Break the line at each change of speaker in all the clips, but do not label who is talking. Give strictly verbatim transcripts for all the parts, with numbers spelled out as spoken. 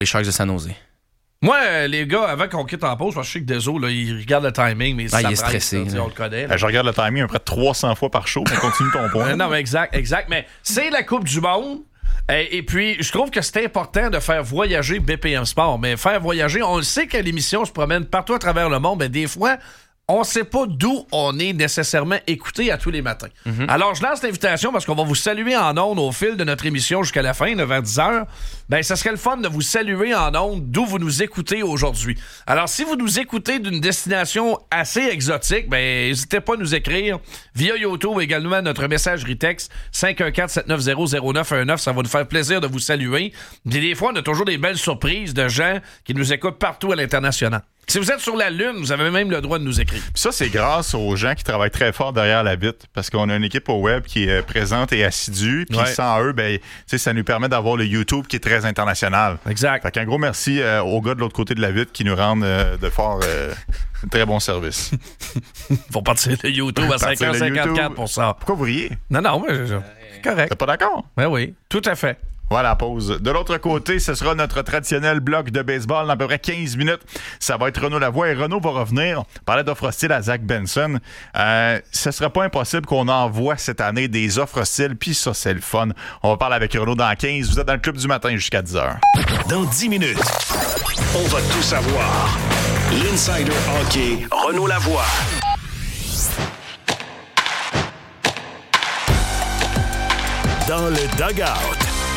Les Sharks de San Jose.
Moi, les gars, avant qu'on quitte en pause, parce que je sais que Deso, là, il regarde le timing, mais
ah,
ça
il est stressé.
Là, on le connaît.
Euh, je regarde le timing à peu près trois cents fois par show, mais continue ton point.
euh, non, mais exact, exact. Mais c'est la Coupe du Monde. Et, et puis, je trouve que c'est important de faire voyager B P M Sport. Mais faire voyager, on le sait que l'émission se promène partout à travers le monde, mais des fois, on ne sait pas d'où on est nécessairement écouté à tous les matins. Mm-hmm. Alors, je lance l'invitation parce qu'on va vous saluer en ondes au fil de notre émission jusqu'à la fin, vers dix heures. Ben, ça serait le fun de vous saluer en ondes d'où vous nous écoutez aujourd'hui. Alors, si vous nous écoutez d'une destination assez exotique, ben, n'hésitez pas à nous écrire via YouTube, également notre messagerie texte cinq un quatre sept neuf zéro zéro neuf un neuf. Ça va nous faire plaisir de vous saluer. Et des fois, on a toujours des belles surprises de gens qui nous écoutent partout à l'international. Si vous êtes sur la Lune, vous avez même le droit de nous écrire.
Ça, c'est grâce aux gens qui travaillent très fort derrière la vitre, parce qu'on a une équipe au web qui est présente et assidue, puis ouais. sans eux, ben, ça nous permet d'avoir le YouTube qui est très international.
Exact.
Fait qu'un gros merci euh, aux gars de l'autre côté de la vitre qui nous rendent euh, de fort euh, un très bon service.
Faut partir le YouTube à cinq heures cinquante-quatre pour ça.
Pourquoi vous riez?
Non, non, mais je... c'est correct.
T'es pas d'accord?
Ben oui, tout à fait.
Voilà, pause. De l'autre côté, ce sera notre traditionnel bloc de baseball dans à peu près quinze minutes. Ça va être Renaud Lavoie et Renaud va revenir parler d'offres hostiles à Zach Benson. Euh, ce serait pas impossible qu'on envoie cette année des offres hostiles, puis ça, c'est le fun. On va parler avec Renaud dans quinze. Vous êtes dans le club du matin jusqu'à dix heures.
Dans dix minutes, on va tout savoir. L'Insider Hockey, Renaud Lavoie. Dans le dugout.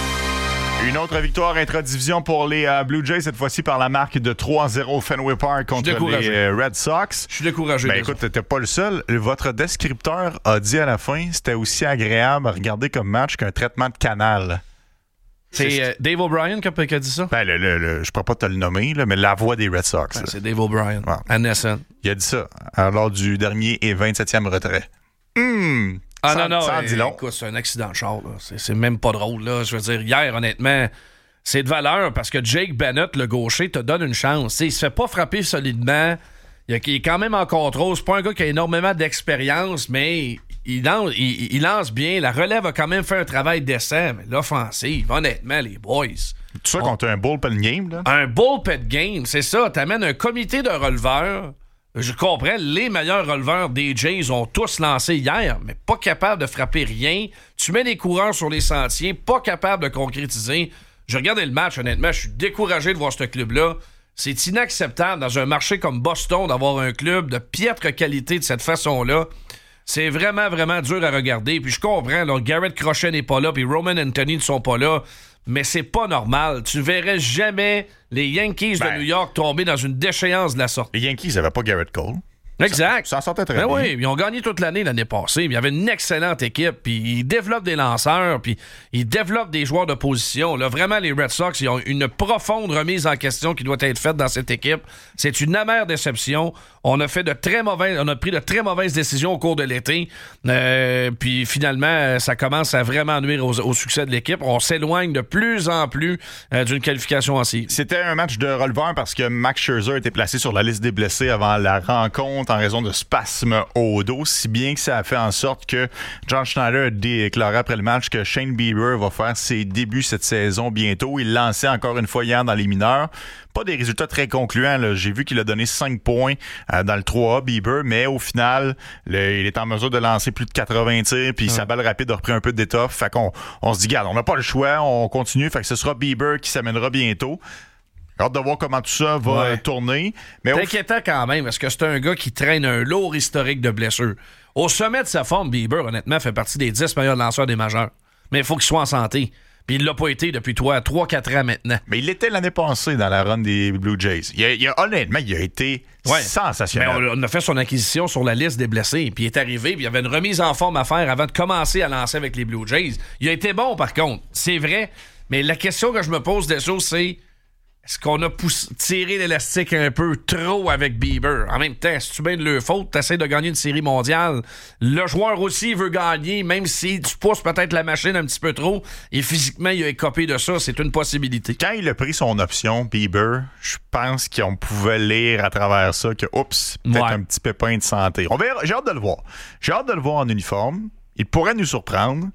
Une autre victoire intra-division pour les euh, Blue Jays, cette fois-ci par la marque de trois zéro Fenway Park contre les euh, Red Sox.
Je suis découragé.
Ben écoute, t'étais pas le seul. Votre descripteur a dit à la fin, c'était aussi agréable à regarder comme match qu'un traitement de canal.
C'est, c'est euh, Dave O'Brien qui a, qui a dit ça?
Ben, le, le, le, je pourrais pas te le nommer, là, mais la voix des Red Sox.
Ben, c'est Dave O'Brien,
ouais.
à Nesson.
Il a dit ça lors du dernier et vingt-septième retrait. Hum!
Ah
ça,
non, non,
ça en dit long.
Écoute, c'est un accident de char. Là. C'est, c'est même pas drôle. Là. Je veux dire, hier, honnêtement, c'est de valeur parce que Jake Bennett, le gaucher, te donne une chance. T'sais, il se fait pas frapper solidement. Il, a, il est quand même en contrôle. C'est pas un gars qui a énormément d'expérience, mais il lance, il, il lance bien. La relève a quand même fait un travail décent. Mais l'offensive, honnêtement, les boys...
Tout ça quand t'as un bullpen game, là?
Un bullpen game, c'est ça. T'amènes un comité de releveurs... Je comprends, les meilleurs releveurs des Jays ont tous lancé hier, mais pas capable de frapper rien. Tu mets des coureurs sur les sentiers, pas capable de concrétiser. Je regardais le match, honnêtement, je suis découragé de voir ce club-là. C'est inacceptable dans un marché comme Boston d'avoir un club de piètre qualité de cette façon-là. C'est vraiment, vraiment dur à regarder. Puis je comprends, là, Garrett Crochet n'est pas là, puis Roman Anthony ne sont pas là. Mais c'est pas normal. Tu verrais jamais les Yankees ben, de New York tomber dans une déchéance de la sorte.
Les Yankees n'avaient pas Garrett Cole.
Exact.
Ça en sortait très
ben
bien.
Oui, ils ont gagné toute l'année l'année passée. Il y avait une excellente équipe. Puis ils développent des lanceurs. Puis ils développent des joueurs de position. Là, vraiment, les Red Sox, ils ont une profonde remise en question qui doit être faite dans cette équipe. C'est une amère déception. On a fait de très mauvaises, on a pris de très mauvaises décisions au cours de l'été. Euh, puis finalement, ça commence à vraiment nuire au, au succès de l'équipe. On s'éloigne de plus en plus euh, d'une qualification en série.
C'était un match de releveur parce que Max Scherzer a été placé sur la liste des blessés avant la rencontre en raison de spasmes au dos, si bien que ça a fait en sorte que John Schneider a déclaré après le match que Shane Bieber va faire ses débuts cette saison bientôt. Il lançait encore une fois hier dans les mineurs. Pas des résultats très concluants. Là. J'ai vu qu'il a donné cinq points euh, dans le trois A, Bieber, mais au final, le, il est en mesure de lancer plus de quatre-vingts tirs, puis ouais. sa balle rapide a repris un peu d'étoffe. Fait qu'on on se dit, regarde, on n'a pas le choix, on continue. Fait que ce sera Bieber qui s'amènera bientôt. Hâte de voir comment tout ça va ouais. tourner. Mais
c'est
au...
inquiétant quand même, parce que c'est un gars qui traîne un lourd historique de blessures. Au sommet de sa forme, Bieber, honnêtement, fait partie des dix meilleurs lanceurs des majeurs. Mais il faut qu'il soit en santé. Puis il l'a pas été depuis trois quatre ans maintenant.
Mais il l'était l'année passée dans la run des Blue Jays. Il a, il a, honnêtement, il a été ouais. sensationnel.
Mais on, on a fait son acquisition sur la liste des blessés. Puis il est arrivé, puis il y avait une remise en forme à faire avant de commencer à lancer avec les Blue Jays. Il a été bon, par contre. C'est vrai. Mais la question que je me pose des choses, c'est... Est-ce qu'on a poussé, tiré l'élastique un peu trop avec Bieber? En même temps, c'est-tu bien de leur faute? T'essaies de gagner une série mondiale. Le joueur aussi veut gagner, même si tu pousses peut-être la machine un petit peu trop. Et physiquement, il a écopé de ça. C'est une possibilité.
Quand il a pris son option, Bieber, je pense qu'on pouvait lire à travers ça que, oups, peut-être ouais. un petit pépin de santé. On verra, j'ai hâte de le voir. J'ai hâte de le voir en uniforme. Il pourrait nous surprendre.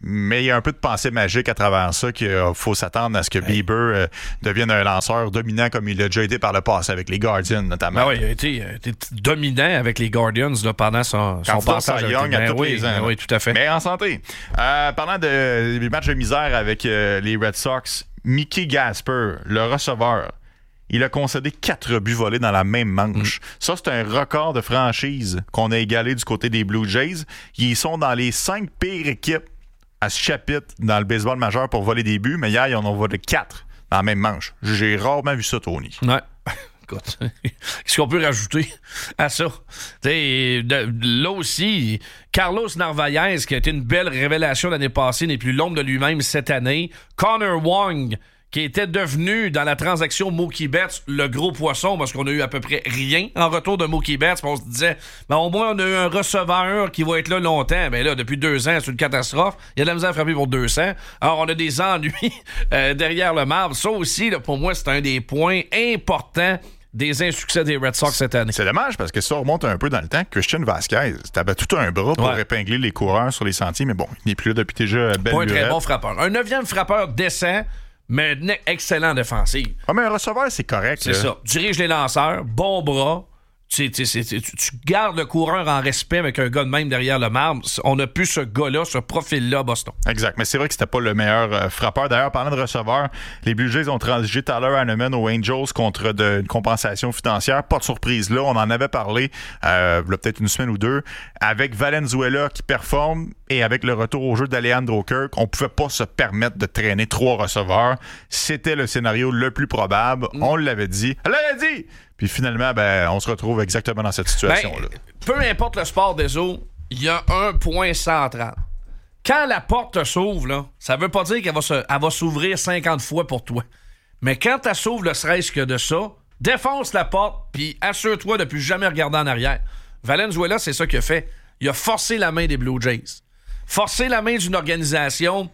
Mais il y a un peu de pensée magique à travers ça qu'il faut s'attendre à ce que ouais. Bieber euh, devienne un lanceur dominant comme il a déjà été par le passé avec les Guardians notamment.
Ben oui, il a été, il a été dominant avec les Guardians là, pendant son, son passage.
Young à tous
oui,
les ans.
Ben oui, tout à fait.
Mais en santé. Euh, parlant de, des matchs de misère avec euh, les Red Sox, Mickey Gasper, le receveur, il a concédé quatre buts volés dans la même manche. Mm. Ça, c'est un record de franchise qu'on a égalé du côté des Blue Jays. Ils sont dans les cinq pires équipes à ce chapitre dans le baseball majeur pour voler des buts, mais hier, ils en ont volé quatre dans la même manche. J'ai rarement vu ça, Tony.
Ouais. Écoute, qu'est-ce qu'on peut rajouter à ça? T'sais, de, là aussi, Carlos Narvaez, qui a été une belle révélation l'année passée, n'est plus l'ombre de lui-même cette année. Connor Wong, qui était devenu, dans la transaction Mookie Betts, le gros poisson, parce qu'on a eu à peu près rien en retour de Mookie Betts. On se disait, ben, au moins, on a eu un receveur qui va être là longtemps. Ben là, depuis deux ans, c'est une catastrophe. Il y a de la misère à frapper pour deux cents. Alors, on a des ennuis euh, derrière le marbre. Ça aussi, là, pour moi, c'est un des points importants des insuccès des Red Sox cette année.
C'est dommage parce que ça remonte un peu dans le temps. Christian Vasquez, t'avais tout un bras pour ouais. épingler les coureurs sur les sentiers, mais bon, il n'est plus là depuis déjà belle
Pas un
lurette.
très bon frappeur. Un neuvième frappeur décent, mais excellent défensif.
Ah, mais un receveur, c'est correct.
C'est
là.
ça. Dirige les lanceurs, bon bras. Tu, tu, tu, tu, tu gardes le coureur en respect avec un gars de même derrière le marbre. On n'a plus ce gars-là, ce profil-là à Boston.
Exact. Mais c'est vrai que c'était pas le meilleur euh, frappeur. D'ailleurs, parlant de receveur, les Blue Jays ont transigé Tyler Heineman aux Angels contre de, une compensation financière. Pas de surprise là. On en avait parlé euh, il y a peut-être une semaine ou deux. Avec Valenzuela qui performe et avec le retour au jeu d'Alejandro Kirk, on pouvait pas se permettre de traîner trois receveurs. C'était le scénario le plus probable. Mm. On l'avait dit. Elle l'avait dit! Puis finalement, ben, on se retrouve exactement dans cette situation-là.
Ben, peu importe le sport des eaux, il y a un point central. Quand la porte s'ouvre, là, ça veut pas dire qu'elle va, se, elle va s'ouvrir cinquante fois pour toi. Mais quand elle s'ouvre, le serait-ce que de ça, défonce la porte, puis assure-toi de plus jamais regarder en arrière. Valenzuela, c'est ça qu'il a fait. Il a forcé la main des Blue Jays. Forcer la main d'une organisation,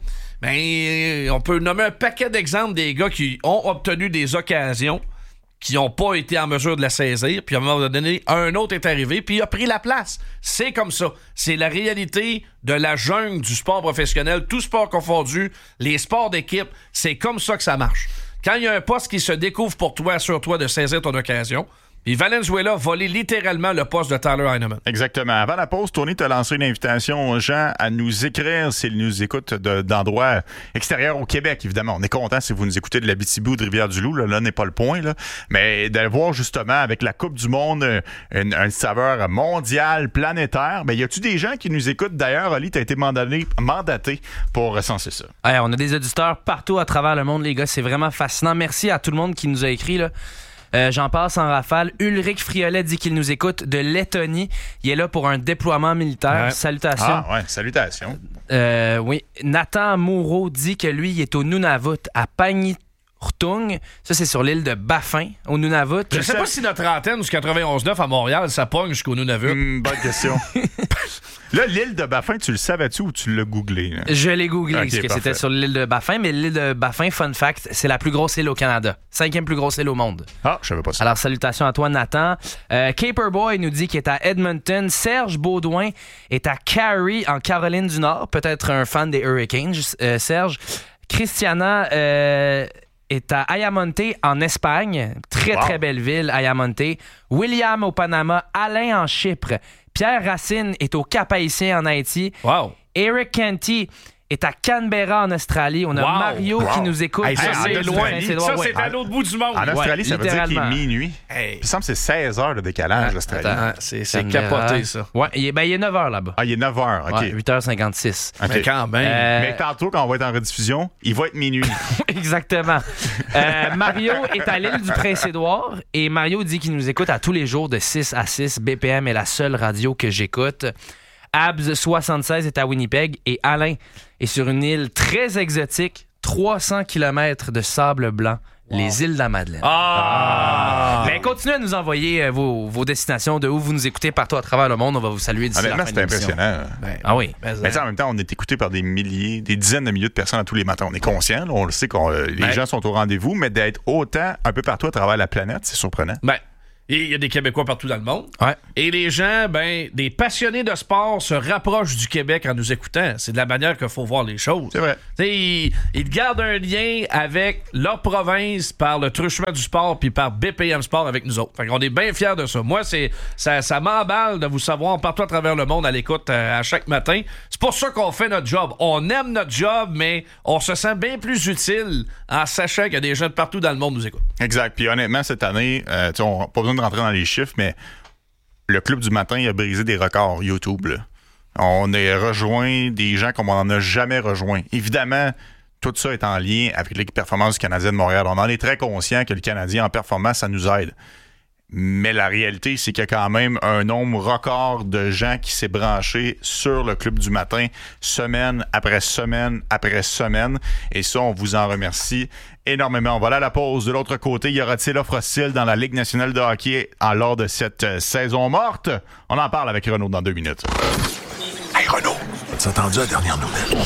ben, on peut nommer un paquet d'exemples des gars qui ont obtenu des occasions qui n'ont pas été en mesure de la saisir, puis à un moment donné, un autre est arrivé, puis il a pris la place. C'est comme ça. C'est la réalité de la jungle du sport professionnel, tout sport confondu, les sports d'équipe, c'est comme ça que ça marche. Quand il y a un poste qui se découvre pour toi, assure-toi de saisir ton occasion. Puis Valenzuela a volé littéralement le poste de Tyler Heineman.
Exactement. Avant la pause, Tony t'a lancé une invitation aux gens à nous écrire s'ils nous écoutent de, d'endroits extérieurs au Québec, évidemment. On est content si vous nous écoutez de l'Abitibi ou de Rivière-du-Loup. Là, là n'est pas le point. Là. Mais d'aller voir justement avec la Coupe du Monde une, une saveur mondiale, planétaire. Ben, y a-tu des gens qui nous écoutent? D'ailleurs, Oli, t'as été mandaté, mandaté pour recenser ça.
Ouais, on a des auditeurs partout à travers le monde, les gars. C'est vraiment fascinant. Merci à tout le monde qui nous a écrit, là. Euh, j'en passe en rafale. Ulrich Friolet dit qu'il nous écoute de Lettonie. Il est là pour un déploiement militaire. Ouais. Salutations.
Ah ouais, salutations.
Euh, oui. Nathan Moreau dit que lui, il est au Nunavut, à Pangnirtung. Ça, c'est sur l'île de Baffin, au Nunavut.
Je sais pas si notre antenne du quatre-vingt-onze neuf à Montréal, ça pogne jusqu'au Nunavut.
Mmh, bonne question. Là, l'île de Baffin, tu le savais-tu ou tu l'as googlé? Là?
Je l'ai googlé, okay, parce que
parfait.
C'était sur l'île de Baffin, mais l'île de Baffin, fun fact, c'est la plus grosse île au Canada. Cinquième plus grosse île au monde.
Ah, je savais pas ça.
Alors, salutations à toi, Nathan. Euh, Caperboy nous dit qu'il est à Edmonton. Serge Baudouin est à Cary, en Caroline du Nord. Peut-être un fan des Hurricanes, euh, Serge. Christiana... Euh, est à Ayamonte, en Espagne. Très, wow. très belle ville, Ayamonte. William au Panama. Alain en Chypre. Pierre Racine est au Cap-Haïtien, en Haïti.
Wow.
Eric Canty est à Canberra, en Australie. On a wow. Mario wow. qui nous écoute.
Hey, ça, c'est loin. C'est ça, c'est à l'autre bout du monde.
En Australie,
ouais,
ça veut dire qu'il est minuit.
Hey.
Il me semble que c'est seize heures de décalage, l'Australie.
Ah, c'est, c'est capoté, ça.
Ouais, il est, ben, il est neuf heures là-bas.
Ah, il est neuf heures, OK.
Ouais, huit heures cinquante-six.
Okay.
Mais quand même.
Euh...
Mais tantôt, quand on va être en rediffusion, il va être minuit.
Exactement. euh, Mario est à l'île du Prince-Édouard et Mario dit qu'il nous écoute à tous les jours de six à six. B P M est la seule radio que j'écoute. Abs soixante-seize est à Winnipeg et Alain est sur une île très exotique, trois cents kilomètres de sable blanc, wow. les îles de la Madeleine.
Ah!
Ben, continuez à nous envoyer euh, vos, vos destinations, de où vous nous écoutez partout à travers le monde. On va vous saluer d'ici la fin de
c'est impressionnant.
Ben, ah oui.
Mais, mais en même temps, on est écouté par des milliers, des dizaines de milliers de personnes à tous les matins. On est conscient, là, on le sait que les ben, gens sont au rendez-vous, mais d'être autant un peu partout à travers la planète, c'est surprenant.
Ben, Et il y a des Québécois partout dans le monde.
Ouais.
Et les gens, ben, des passionnés de sport se rapprochent du Québec en nous écoutant. C'est de la manière qu'il faut voir les choses.
C'est vrai.
T'sais, ils, ils gardent un lien avec leur province par le truchement du sport puis par B P M Sport avec nous autres. Fait qu'on est bien fiers de ça. Moi, c'est ça, ça m'emballe de vous savoir partout à travers le monde à l'écoute euh, à chaque matin. C'est pour ça qu'on fait notre job. On aime notre job, mais on se sent bien plus utile en sachant qu'il y a des gens de partout dans le monde qui nous écoutent.
Exact. Puis honnêtement, cette année, euh, on n'a pas besoin de rentrer dans les chiffres, mais le Club du matin il a brisé des records YouTube. Là. On a rejoint des gens comme on n'en a jamais rejoint. Évidemment, tout ça est en lien avec l'équipe performance du Canadien de Montréal. On en est très conscient que le Canadien en performance, ça nous aide. Mais la réalité, c'est qu'il y a quand même un nombre record de gens qui s'est branché sur le Club du matin, semaine après semaine après semaine. Et ça, on vous en remercie énormément. On va aller à la pause. De l'autre côté, y aura-t-il offre hostile dans la Ligue nationale de hockey en lors de cette euh, saison morte? On en parle avec Renaud dans deux minutes.
Hey Renaud, as-tu entendu la dernière nouvelle?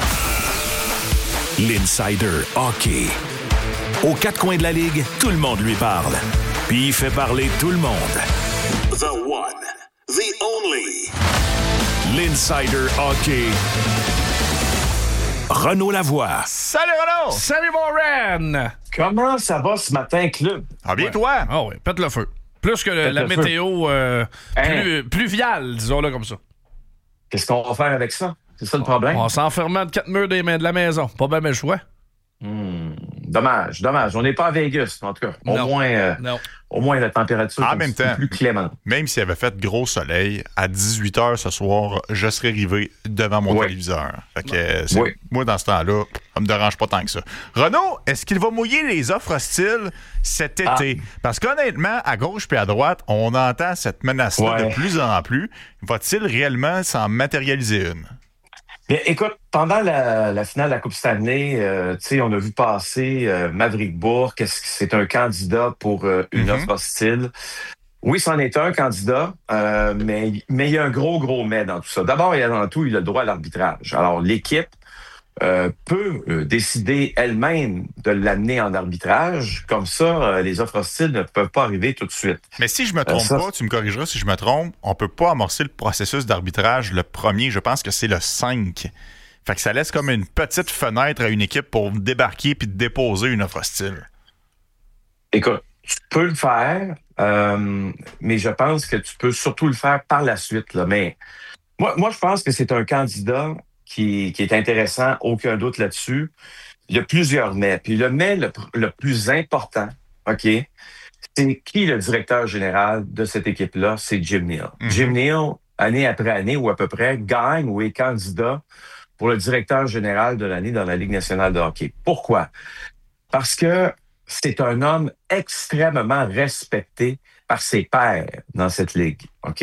L'Insider Hockey. Aux quatre coins de la Ligue, tout le monde lui parle. Puis il fait parler tout le monde. The one, the only. L'Insider Hockey. Renaud Lavoie.
Salut Renaud!
Salut mon Ren!
Comment ça va ce matin, club?
Ah bien
Ouais.
toi?
Ah oui, pète le feu. Plus que le-
Pète
la
le feu.
météo euh,
Hein?
plus, pluviale, disons-le comme ça.
Qu'est-ce qu'on va faire avec ça? C'est ça le problème?
On s'enferme entre quatre murs des mains de la maison. Pas bien le choix.
Hmm, dommage, dommage. On n'est pas à Vegas, en tout cas. Au
Non.
moins, euh,
Non.
au moins la température
En
est
même
un petit
temps.
peu plus clémente.
Même s'il avait fait gros soleil, à dix-huit heures ce soir, je serais arrivé devant mon
Oui.
téléviseur. Fait que, euh, c'est-
Oui.
moi, dans ce temps-là, ça me dérange pas tant que ça. Renaud, est-ce qu'il va mouiller les offres hostiles cet
Ah.
été? Parce qu'honnêtement, à gauche puis à droite, on entend cette menace-là
Ouais.
de plus en plus. Va-t-il réellement s'en matérialiser une?
Bien, écoute, pendant la, la finale de la Coupe Stanley, euh, tu sais, on a vu passer euh, Maverick Bourque. Est-ce que c'est un candidat pour euh, une
Mhm.
offre hostile? Oui, c'en est un candidat, euh, mais, mais il y a un gros, gros mais dans tout ça. D'abord et avant tout, il a le droit à l'arbitrage. Alors, l'équipe euh, peut euh, décider elle-même de l'amener en arbitrage. Comme ça, euh, les offres hostiles ne peuvent pas arriver tout de suite.
Mais si je me trompe
ça-
pas, tu me corrigeras si je me trompe, on peut pas amorcer le processus d'arbitrage le premier, je pense que c'est le cinq. Fait que ça laisse comme une petite fenêtre à une équipe pour débarquer puis déposer une offre hostile.
Écoute, tu peux le faire, euh, mais je pense que tu peux surtout le faire par la suite. Là. Mais moi, moi, je pense que c'est un candidat qui, qui est intéressant, aucun doute là-dessus. Il y a plusieurs mais. Puis le mais le, le plus important, OK, c'est qui le directeur général de cette équipe-là? C'est Jim Neal.
Mhm.
Jim Neal, année après année ou à peu près, gagne ou est candidat pour le directeur général de l'année dans la Ligue nationale de hockey. Pourquoi? Parce que c'est un homme extrêmement respecté par ses pairs dans cette ligue, OK?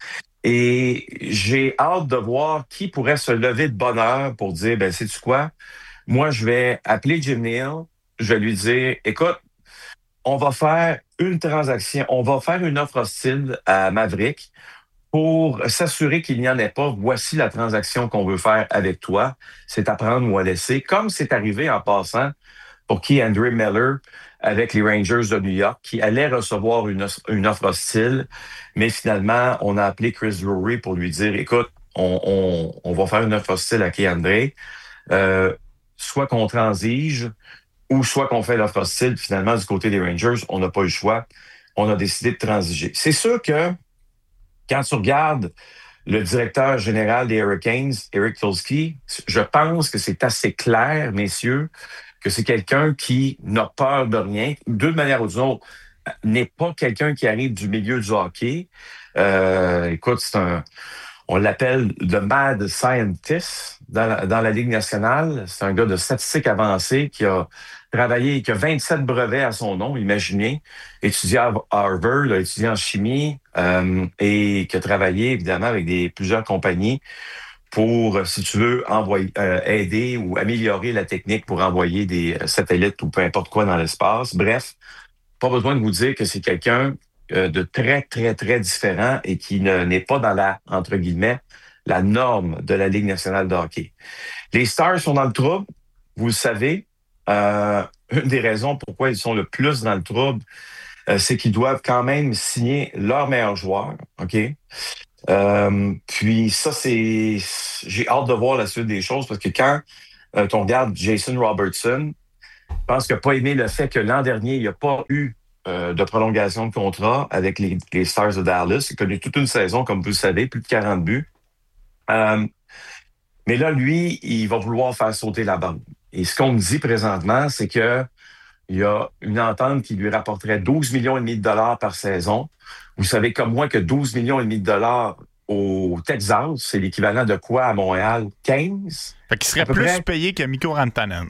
Et j'ai hâte de voir qui pourrait se lever de bonne heure pour dire, ben, sais-tu quoi? Moi, je vais appeler Jim Neal, je vais lui dire, écoute, on va faire une transaction, on va faire une offre hostile à Maverick pour s'assurer qu'il n'y en ait pas. Voici la transaction qu'on veut faire avec toi. C'est à prendre ou à laisser, comme c'est arrivé en passant pour qui Andrew Miller avec les Rangers de New York, qui allait recevoir une, une offre hostile, mais finalement, on a appelé Chris Drury pour lui dire, écoute, on, on, on va faire une offre hostile à Key André, euh, soit qu'on transige, ou soit qu'on fait l'offre hostile. Finalement, du côté des Rangers, on n'a pas eu le choix. On a décidé de transiger. C'est sûr que quand tu regardes le directeur général des Hurricanes, Eric Tulsky, je pense que c'est assez clair, messieurs, que c'est quelqu'un qui n'a peur de rien. D'une manière ou d'une autre, n'est pas quelqu'un qui arrive du milieu du hockey. Euh, écoute, c'est un... On l'appelle le mad scientist dans la, dans la Ligue nationale. C'est un gars de statistiques avancées qui a travaillé, qui a vingt-sept brevets à son nom, imaginez, étudié à Harvard, a étudié en chimie euh, et qui a travaillé évidemment avec des, plusieurs compagnies pour, si tu veux, envoyer, euh, aider ou améliorer la technique pour envoyer des satellites ou peu importe quoi dans l'espace. Bref, pas besoin de vous dire que c'est quelqu'un euh, de très, très, très différent et qui ne, n'est pas dans la, entre guillemets, la norme de la Ligue nationale de hockey. Les Stars sont dans le trouble, vous le savez. Euh, une des raisons pourquoi ils sont le plus dans le trouble, euh, c'est qu'ils doivent quand même signer leurs meilleurs joueurs, OK? Euh, puis ça, c'est... J'ai hâte de voir la suite des choses parce que quand euh, on regarde Jason Robertson, je pense qu'il n'a pas aimé le fait que l'an dernier, il n'y a pas eu euh, de prolongation de contrat avec les, les Stars de Dallas. Il a connu toute une saison, comme vous le savez, plus de quarante buts. Euh, mais là, lui, il va vouloir faire sauter la bande. Et ce qu'on me dit présentement, c'est que il y a une entente qui lui rapporterait douze millions et demi de dollars par saison. Vous savez comme moi que douze millions et demi de dollars au Texas, c'est l'équivalent de quoi à Montréal? quinze?
Fait qu'il serait plus près payé que Mikko Rantanen.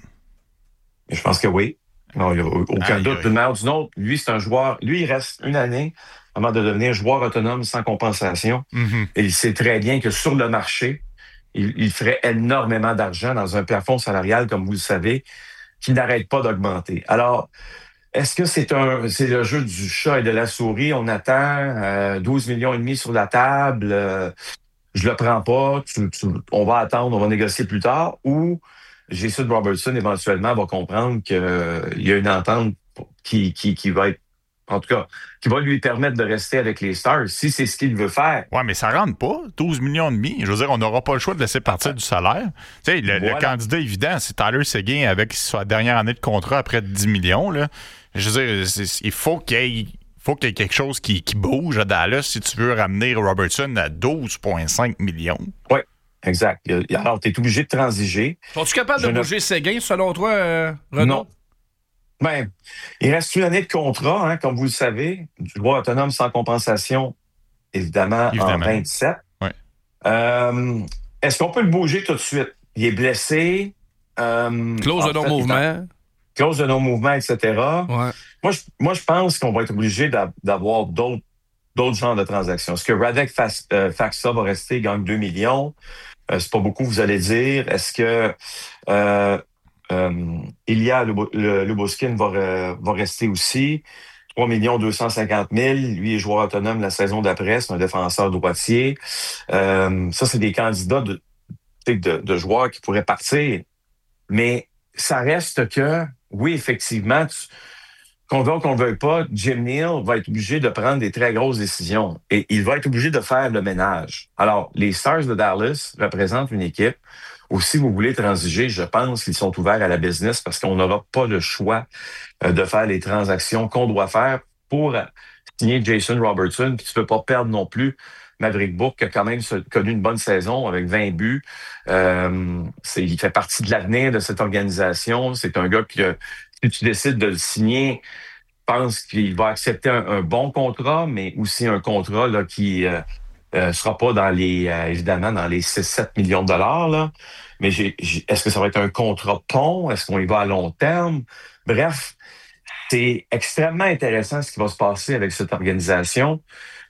Je pense que oui. Non, il n'y a aucun aïe, doute d'une manière ou d'une autre. Lui, c'est un joueur. Lui, il reste une année avant de devenir joueur autonome sans compensation. Mm-hmm. Et il sait très bien que sur le marché, il, il ferait énormément d'argent dans un plafond salarial, comme vous le savez, qui n'arrête pas d'augmenter. Alors, est-ce que c'est un c'est le jeu du chat et de la souris? On attend euh, douze millions et demi sur la table, euh, je le prends pas, tu, tu, on va attendre, on va négocier plus tard, ou Jason Robertson éventuellement va comprendre qu'il euh, y a une entente qui, qui, qui va être, en tout cas, qui va lui permettre de rester avec les Stars, si c'est ce qu'il veut faire.
Ouais, mais ça rentre pas, douze millions et demi. Je veux dire, on n'aura pas le choix de laisser partir du salaire. Tu sais, le, voilà. le candidat évident, c'est Tyler Seguin avec sa dernière année de contrat après dix millions, là. Je veux dire, il faut qu'il y ait, faut qu'il y ait quelque chose qui, qui bouge à Dallas si tu veux ramener Robertson à douze virgule cinq millions.
Oui, exact. Alors, tu es obligé de transiger.
Es-tu capable Je de bouger ne... Seguin, selon toi, euh, Renaud?
Non. Ben, il reste une année de contrat, hein, comme vous le savez, du droit autonome sans compensation, évidemment, évidemment. en vingt-sept.
Ouais.
Euh, est-ce qu'on peut le bouger tout de suite? Il est blessé. Euh,
Clause de non-mouvement.
Clause de non-mouvement, et cetera.
Ouais.
Moi, je, moi, je pense qu'on va être obligé d'avoir d'autres, d'autres genres de transactions. Est-ce que Radek Fas, euh, Faksa va rester, il gagne deux millions? Euh, c'est pas beaucoup, vous allez dire. Est-ce que euh, euh, Ilya Luboskin va, euh, va rester aussi? trois millions deux cent cinquante mille. Lui est joueur autonome la saison d'après. C'est un défenseur droitier. Euh, ça, c'est des candidats de, de, de joueurs qui pourraient partir. Mais ça reste que, oui, effectivement, tu, qu'on veut ou qu'on ne veuille pas, Jim Neal va être obligé de prendre des très grosses décisions et il va être obligé de faire le ménage. Alors, les Stars de Dallas représentent une équipe où si vous voulez transiger, je pense qu'ils sont ouverts à la business parce qu'on n'aura pas le choix de faire les transactions qu'on doit faire pour signer Jason Robertson, puis tu peux pas perdre non plus Maverick Bourque, qui a quand même connu une bonne saison avec vingt buts. Euh, c'est, il fait partie de l'avenir de cette organisation. C'est un gars que, si tu décides de le signer, je pense qu'il va accepter un, un bon contrat, mais aussi un contrat là, qui euh, euh, sera pas dans les, euh, évidemment, dans les six sept millions de dollars. Là. Mais j'ai, j'ai, est-ce que ça va être un contrat pont? Est-ce qu'on y va à long terme? Bref, c'est extrêmement intéressant ce qui va se passer avec cette organisation.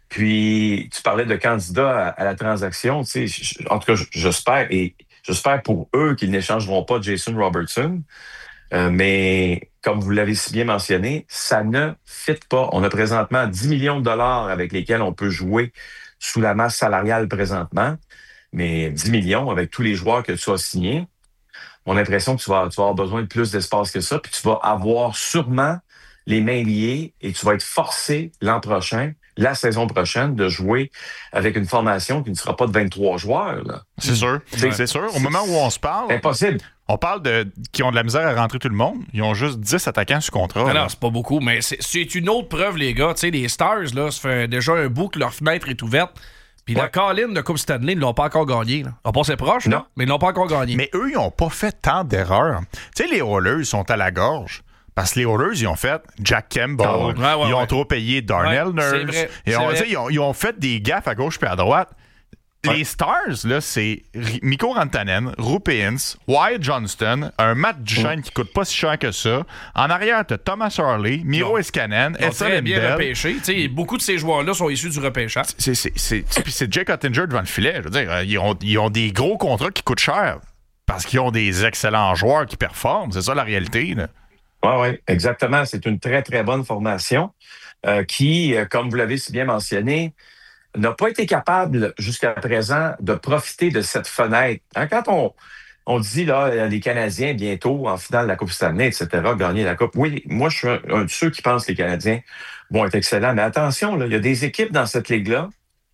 Puis, tu parlais de candidats à, à la transaction. Tu sais, en tout cas, j'espère, et j'espère pour eux qu'ils n'échangeront pas Jason Robertson. Euh, mais, comme vous l'avez si bien mentionné, ça ne fit pas. On a présentement dix millions de dollars avec lesquels on peut jouer sous la masse salariale présentement. Mais dix millions avec tous les joueurs que tu as signés, on a l'impression que tu vas, tu vas avoir besoin de plus d'espace que ça. Puis, tu vas avoir sûrement les mains liées et tu vas être forcé l'an prochain, la saison prochaine, de jouer avec une formation qui ne sera pas de vingt-trois joueurs. Là.
C'est sûr, c'est, c'est sûr. Au moment où on se parle,
impossible.
On parle de qui ont de la misère à rentrer tout le monde. Ils ont juste dix attaquants sous contrat.
Alors, c'est pas beaucoup, mais c'est, c'est une autre preuve, les gars. Tu sais, les Stars, là, ça fait déjà un bout que leur fenêtre est ouverte. Puis ouais. La Colline de Coupe Stanley, ils ne l'ont pas encore gagné. Là. On pensait proche, non, là, mais ils ne l'ont pas encore gagné.
Mais eux, ils n'ont pas fait tant d'erreurs. Tu sais, les Oilers sont à la gorge. Parce que les Oilers, ils ont fait Jack Campbell. Oh, ouais, ouais, ils ont ouais. trop payé Darnell ouais, Nurse.
Vrai,
ils, ont, ils, ont, ils ont fait des gaffes à gauche puis à droite. Ouais. Les Stars, là, c'est Mikko Rantanen, Roope Hintz, Wyatt Johnston, un Matt Duchene mm. qui coûte pas si cher que ça. En arrière, t'as Thomas Harley, Miro Heiskanen,
Essa Lindell. Bien repêché. T'sais, beaucoup de ces joueurs-là sont issus du repêchage.
C'est, c'est, c'est, c'est, puis c'est Jake Oettinger devant le filet. Je veux dire, ils ont, ils ont des gros contrats qui coûtent cher parce qu'ils ont des excellents joueurs qui performent. C'est ça la réalité, là.
Oui, oui, exactement. C'est une très, très bonne formation euh, qui, euh, comme vous l'avez si bien mentionné, n'a pas été capable jusqu'à présent de profiter de cette fenêtre. Hein, quand on on dit, là, les Canadiens, bientôt, en finale de la Coupe Stanley, et cetera, gagner la Coupe. Oui, moi, je suis un, un de ceux qui pensent que les Canadiens vont être excellents. Mais attention, là, il y a des équipes dans cette ligue-là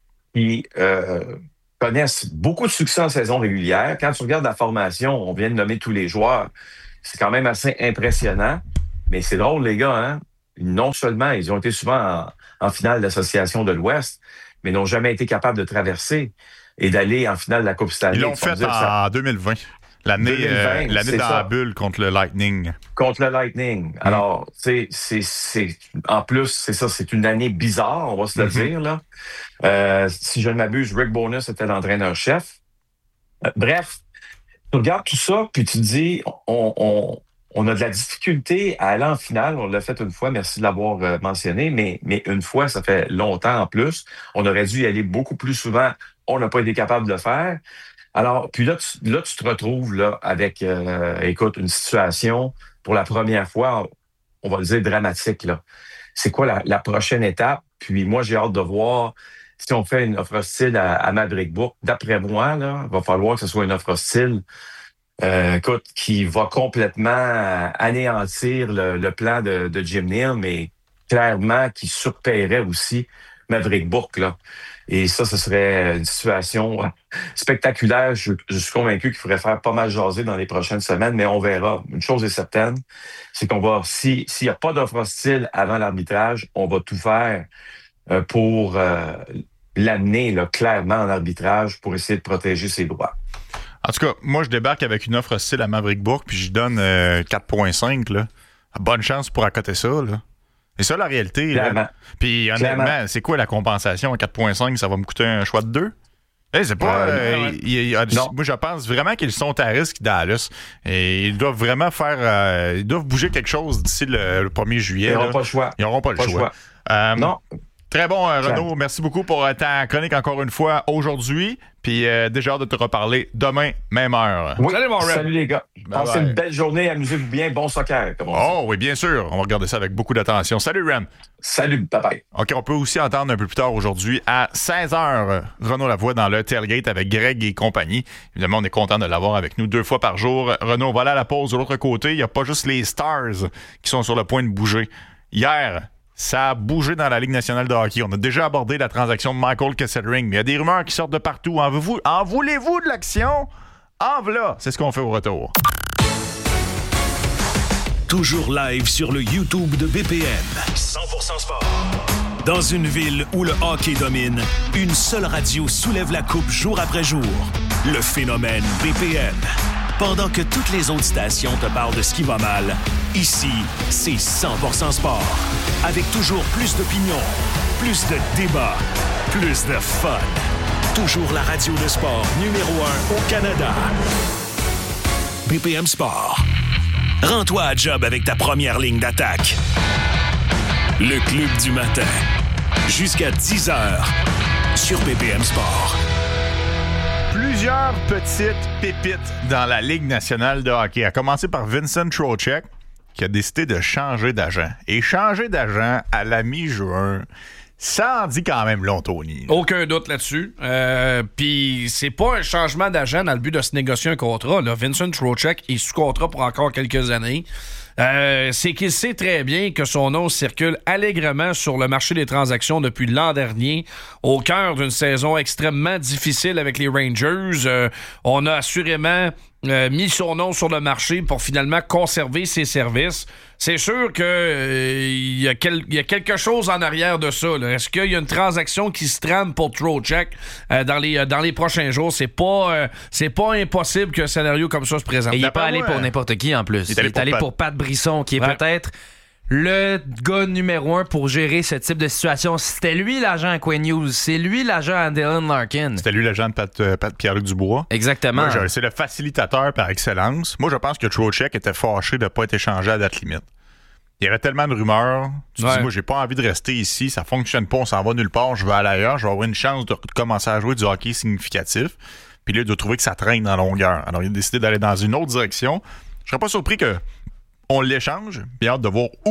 qui euh, connaissent beaucoup de succès en saison régulière. Quand tu regardes la formation, on vient de nommer tous les joueurs. C'est quand même assez impressionnant. Mais c'est drôle, les gars, hein? Non seulement ils ont été souvent en, en finale d'Association de l'Ouest, mais n'ont jamais été capables de traverser et d'aller en finale de la Coupe Stanley.
Ils l'ont fait en ça... deux mille vingt. L'année, deux mille vingt, euh, l'année dans la bulle contre le Lightning.
Contre le Lightning. Mm. Alors, c'est, c'est, c'est, en plus, c'est ça, c'est une année bizarre, on va se le mm-hmm. dire, là. Euh, si je ne m'abuse, Rick Bowness était l'entraîneur-chef. Euh, bref, tu regardes tout ça, puis tu te dis, on, on, on a de la difficulté à aller en finale. On l'a fait une fois, merci de l'avoir euh, mentionné, mais, mais une fois, ça fait longtemps en plus. On aurait dû y aller beaucoup plus souvent. On n'a pas été capable de le faire. Alors, puis là, tu, là, tu te retrouves là avec, euh, écoute, une situation pour la première fois, on va le dire dramatique, là. C'est quoi la, la prochaine étape? Puis moi, j'ai hâte de voir si on fait une offre hostile à, à Maverick Bourque. D'après moi, là, il va falloir que ce soit une offre hostile euh, écoute, qui va complètement anéantir le, le plan de, de Jim Neal, mais clairement qui surpaierait aussi Maverick Bourque, là. Et ça, ce serait une situation spectaculaire. Je, je suis convaincu qu'il faudrait faire pas mal jaser dans les prochaines semaines, mais on verra. Une chose est certaine, c'est qu'on va, si, s'il n'y a pas d'offre hostile avant l'arbitrage, on va tout faire euh, pour euh, l'amener là, clairement en arbitrage pour essayer de protéger ses droits.
En tout cas, moi, je débarque avec une offre hostile à Maverick Bourque, puis je donne euh, quatre virgule cinq. Là. Bonne chance pour accoter ça, là. C'est ça la réalité. Là. Puis honnêtement, Clairement. C'est quoi la compensation à quatre virgule cinq? Ça va me coûter un choix de deux? Hey, c'est pas. Euh, euh, il, il, il, moi, je pense vraiment qu'ils sont à risque, Dallas. Et ils doivent vraiment faire. Euh, ils doivent bouger quelque chose d'ici le, le premier juillet.
Ils n'auront
là.
pas le choix.
Ils n'auront pas, pas le choix. choix. Euh, non. Très bon, euh, Renaud. Merci beaucoup pour ta chronique encore une fois aujourd'hui. Puis euh, déjà hâte de te reparler demain, même heure.
Oui. Salut, mon Salut les gars. Bye Passez bye. Une belle journée. Amusez-vous bien. Bon soccer. Comme on
oh
dit.
Oui, bien sûr. On va regarder ça avec beaucoup d'attention. Salut, Ram.
Salut. Bye-bye.
OK, on peut aussi entendre un peu plus tard aujourd'hui à seize heures Renaud Lavoie dans le Tailgate avec Greg et compagnie. Évidemment, on est content de l'avoir avec nous deux fois par jour. Renaud, on va aller à la pause de l'autre côté. Il n'y a pas juste les Stars qui sont sur le point de bouger. Hier, ça a bougé dans la Ligue nationale de hockey. On a déjà abordé la transaction de Michael Kesselring, mais il y a des rumeurs qui sortent de partout. En, vous, en voulez-vous de l'action? En voilà! C'est ce qu'on fait au retour.
Toujours live sur le YouTube de B P M. cent pour cent sport. Dans une ville où le hockey domine, une seule radio soulève la coupe jour après jour. Le phénomène B P M. Pendant que toutes les autres stations te parlent de ce qui va mal, ici, c'est cent pour cent sport. Avec toujours plus d'opinions, plus de débats, plus de fun. Toujours la radio de sport numéro un au Canada. B P M Sport. Rends-toi à job avec ta première ligne d'attaque. Le club du matin. Jusqu'à dix heures sur B P M Sport.
Plusieurs petites pépites dans la Ligue nationale de hockey. À commencer par Vincent Trocheck, qui a décidé de changer d'agent. Et changer d'agent à la mi-juin, ça en dit quand même long, Tony.
Aucun doute là-dessus. Euh, Puis c'est pas un changement d'agent dans le but de se négocier un contrat. Là. Vincent Trocheck est sous contrat pour encore quelques années. Euh, c'est qu'il sait très bien que son nom circule allègrement sur le marché des transactions depuis l'an dernier, au cœur d'une saison extrêmement difficile avec les Rangers. Euh, on a assurément euh, mis son nom sur le marché pour finalement conserver ses services. C'est sûr que euh, il y a quel, il y a quelque chose en arrière de ça. Là. Est-ce qu'il y a une transaction qui se trame pour Trocheck euh, dans les dans les prochains jours? C'est pas euh, c'est pas impossible qu'un scénario comme ça se présente.
Et il n'est pas allé pour n'importe qui en plus. Il est allé, il est pour, allé Pat... pour Pat Brisson, qui est ouais. peut-être le gars numéro un pour gérer ce type de situation. C'était lui l'agent à Quinn Hughes, c'est lui l'agent à Dylan Larkin.
C'était lui l'agent de Pat, euh, Pat Pierre-Luc Dubois.
Exactement.
Moi, je, c'est le facilitateur par excellence. Moi, je pense que Trocheck était fâché de ne pas être échangé à date limite. Il y avait tellement de rumeurs. Tu te ouais. dis, moi, j'ai pas envie de rester ici. Ça fonctionne pas, on s'en va nulle part. Je vais aller ailleurs. Je vais avoir une chance de commencer à jouer du hockey significatif. Puis là, il doit trouver que ça traîne dans la longueur. Alors, il a décidé d'aller dans une autre direction. Je serais pas surpris que on l'échange. Bien hâte de voir où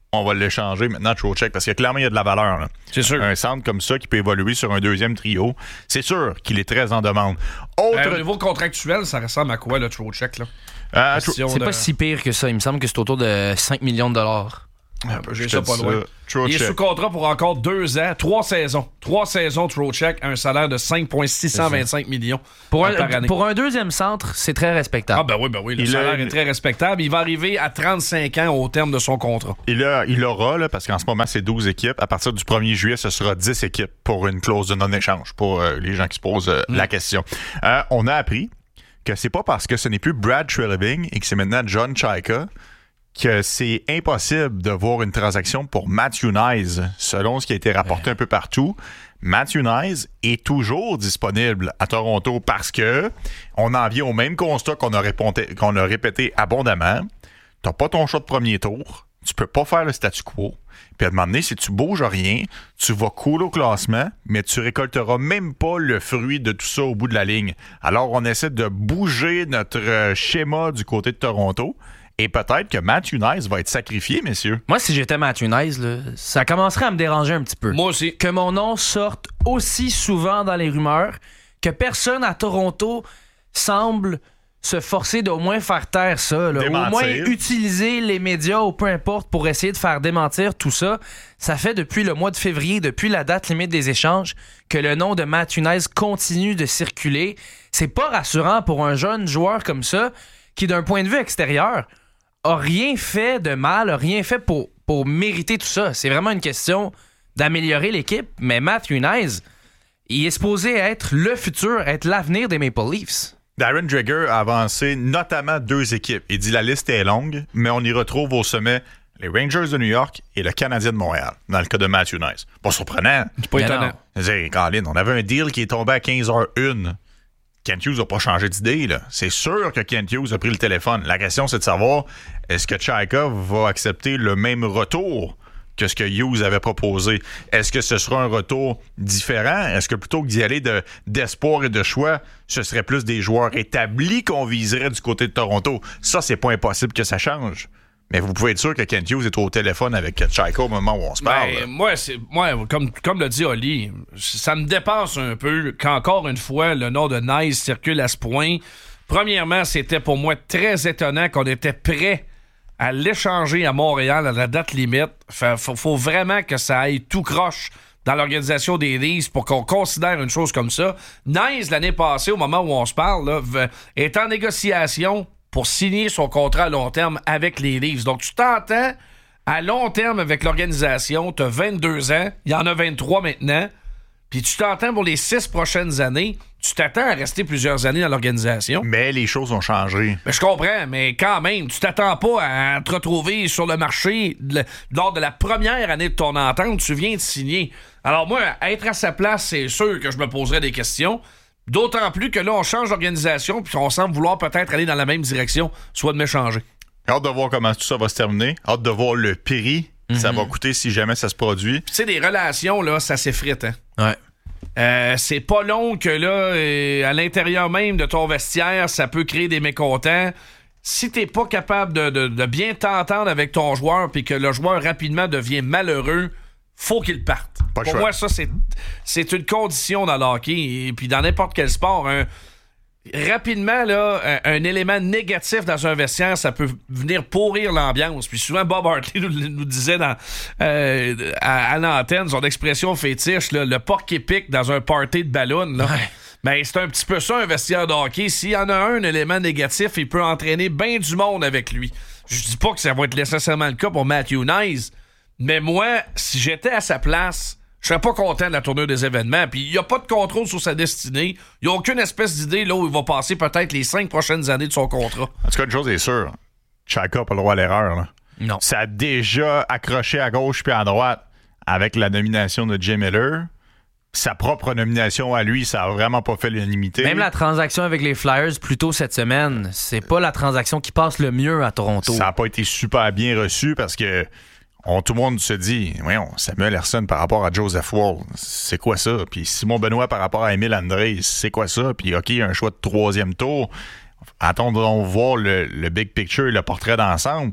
on va l'échanger maintenant à Trocheck parce que clairement, il y a de la valeur. Là.
C'est sûr.
Un centre comme ça qui peut évoluer sur un deuxième trio, c'est sûr qu'il est très en demande. Autre...
Euh, au niveau contractuel, ça ressemble à quoi, le Trocheck, là?
Euh,
Question
C'est
de-
pas si pire que ça. Il me semble que c'est autour de cinq millions de dollars.
Ah, J'ai
je
ça
te
pas
dis
loin.
ça. Trocheck.
Il est sous contrat pour encore deux ans, trois saisons. Trois saisons, Trocheck, un salaire de cinq virgule six cent vingt-cinq millions
Pour
par
un,
année.
pour un deuxième centre, c'est très respectable.
Ah ben oui, ben oui, le
Il
salaire
a-
est très respectable. Il va arriver à trente-cinq ans au terme de son contrat.
Il, a, il aura, là, parce qu'en ce moment, c'est douze équipes. À partir du premier juillet, ce sera dix équipes pour une clause de non-échange, pour euh, les gens qui se posent euh,
Mm.
la question. Euh, on a appris que c'est pas parce que ce n'est plus Brad Treliving et que c'est maintenant John Chayka que c'est impossible de voir une transaction pour Matthew Nyes, selon ce qui a été rapporté un peu partout. Matthew Nyes est toujours disponible à Toronto parce que on en vient au même constat qu'on a, répondé, qu'on a répété abondamment. T'as pas ton choix de premier tour, tu peux pas faire le statu quo. Puis à un moment donné, si tu bouges rien, tu vas couler au classement, mais tu récolteras même pas le fruit de tout ça au bout de la ligne. Alors on essaie de bouger notre euh, schéma du côté de Toronto. Et peut-être que Matthew Nyes va être sacrifié, messieurs.
Moi, si j'étais Matthew Nyes, là, ça commencerait à me déranger un petit peu.
Moi aussi.
Que mon nom sorte aussi souvent dans les rumeurs, que personne à Toronto semble se forcer d'au moins faire taire ça. Là. Au
Démentir.
moins utiliser les médias ou peu importe pour essayer de faire démentir tout ça. Ça fait depuis le mois de février, depuis la date limite des échanges, que le nom de Matthew Nyes continue de circuler. C'est pas rassurant pour un jeune joueur comme ça qui, d'un point de vue extérieur, a rien fait de mal, a rien fait pour, pour mériter tout ça. C'est vraiment une question d'améliorer l'équipe, mais Matthew Nyes, il est supposé être le futur, être l'avenir des Maple Leafs.
Darren Dreger a avancé notamment deux équipes. Il dit la liste est longue, mais on y retrouve au sommet les Rangers de New York et le Canadien de Montréal, dans le cas de Matthew Nyes. Pas surprenant.
C'est pas
Mais
étonnant.
non.
Je veux dire, Colin, on avait un deal qui est tombé à quinze heures une. Kent Hughes n'a pas changé d'idée, là. C'est sûr que Kent Hughes a pris le téléphone. La question, c'est de savoir, est-ce que Chayka va accepter le même retour que ce que Hughes avait proposé? Est-ce que ce sera un retour différent? Est-ce que plutôt que d'y aller de, d'espoir et de choix, ce serait plus des joueurs établis qu'on viserait du côté de Toronto? Ça, c'est pas impossible que ça change. Mais vous pouvez être sûr que Kent Hughes est au téléphone avec Chayka au moment où on se parle.
Ben, moi, c'est, moi comme, comme l'a dit Oli, ça me dépasse un peu qu'encore une fois, le nom de Nyes circule à ce point. Premièrement, c'était pour moi très étonnant qu'on était prêt à l'échanger à Montréal à la date limite. Faut, faut, faut vraiment que ça aille tout croche dans l'organisation des Leafs pour qu'on considère une chose comme ça. Nyes, l'année passée, au moment où on se parle, là, est en négociation pour signer son contrat à long terme avec les Leafs. Donc, tu t'entends à long terme avec l'organisation, tu as vingt-deux ans, il y en a vingt-trois maintenant, puis tu t'entends pour les six prochaines années, tu t'attends à rester plusieurs années dans l'organisation.
Mais les choses ont changé.
Ben, je comprends, mais quand même, tu t'attends pas à te retrouver sur le marché le- lors de la première année de ton entente, tu viens de signer. Alors moi, être à sa place, c'est sûr que je me poserais des questions. D'autant plus que là, on change d'organisation puis on semble vouloir peut-être aller dans la même direction, soit de m'échanger.
Hâte de voir comment tout ça va se terminer. Hâte de voir le prix que ça va coûter si jamais ça se produit.
Tu sais, des relations, là, ça s'effrite, hein?
Ouais.
Euh, c'est pas long que là, euh, à l'intérieur même de ton vestiaire, ça peut créer des mécontents. Si t'es pas capable de, de- de bien t'entendre avec ton joueur puis que le joueur rapidement devient malheureux, faut qu'il parte.
Pas le
Pour
choix.
moi, ça, c'est, c'est une condition dans le hockey et puis dans n'importe quel sport. Un, rapidement, là, un, un élément négatif dans un vestiaire, ça peut venir pourrir l'ambiance. Puis souvent, Bob Hartley nous, nous disait dans, euh, à, à l'antenne, son expression fétiche, là, le porc épique dans un party de ballon. Là.
Ouais.
Ben, c'est un petit peu ça, un vestiaire de hockey. S'il y en a un, un élément négatif, il peut entraîner bien du monde avec lui. Je dis pas que ça va être nécessairement le cas pour Matthew Nyes, mais moi, si j'étais à sa place, je serais pas content de la tournure des événements. Puis il n'y a pas de contrôle sur sa destinée. Il n'y a aucune espèce d'idée là où il va passer peut-être les cinq prochaines années de son contrat.
En tout cas, une chose est sûre. Chayka n'a pas le droit à l'erreur. Là.
Non.
Ça a déjà accroché à gauche puis à droite avec la nomination de Jay Miller. Sa propre nomination à lui, ça a vraiment pas fait l'unanimité.
Même la transaction avec les Flyers plus tôt cette semaine, c'est pas la transaction qui passe le mieux à Toronto.
Ça n'a pas été super bien reçu parce que on, tout le monde se dit, voyons, Samuel Ersson par rapport à Joseph Woll, c'est quoi ça? Puis Simon Benoît par rapport à Émile André, c'est quoi ça? Puis OK, un choix de troisième tour. Attendons voir le, le big picture et le portrait d'ensemble.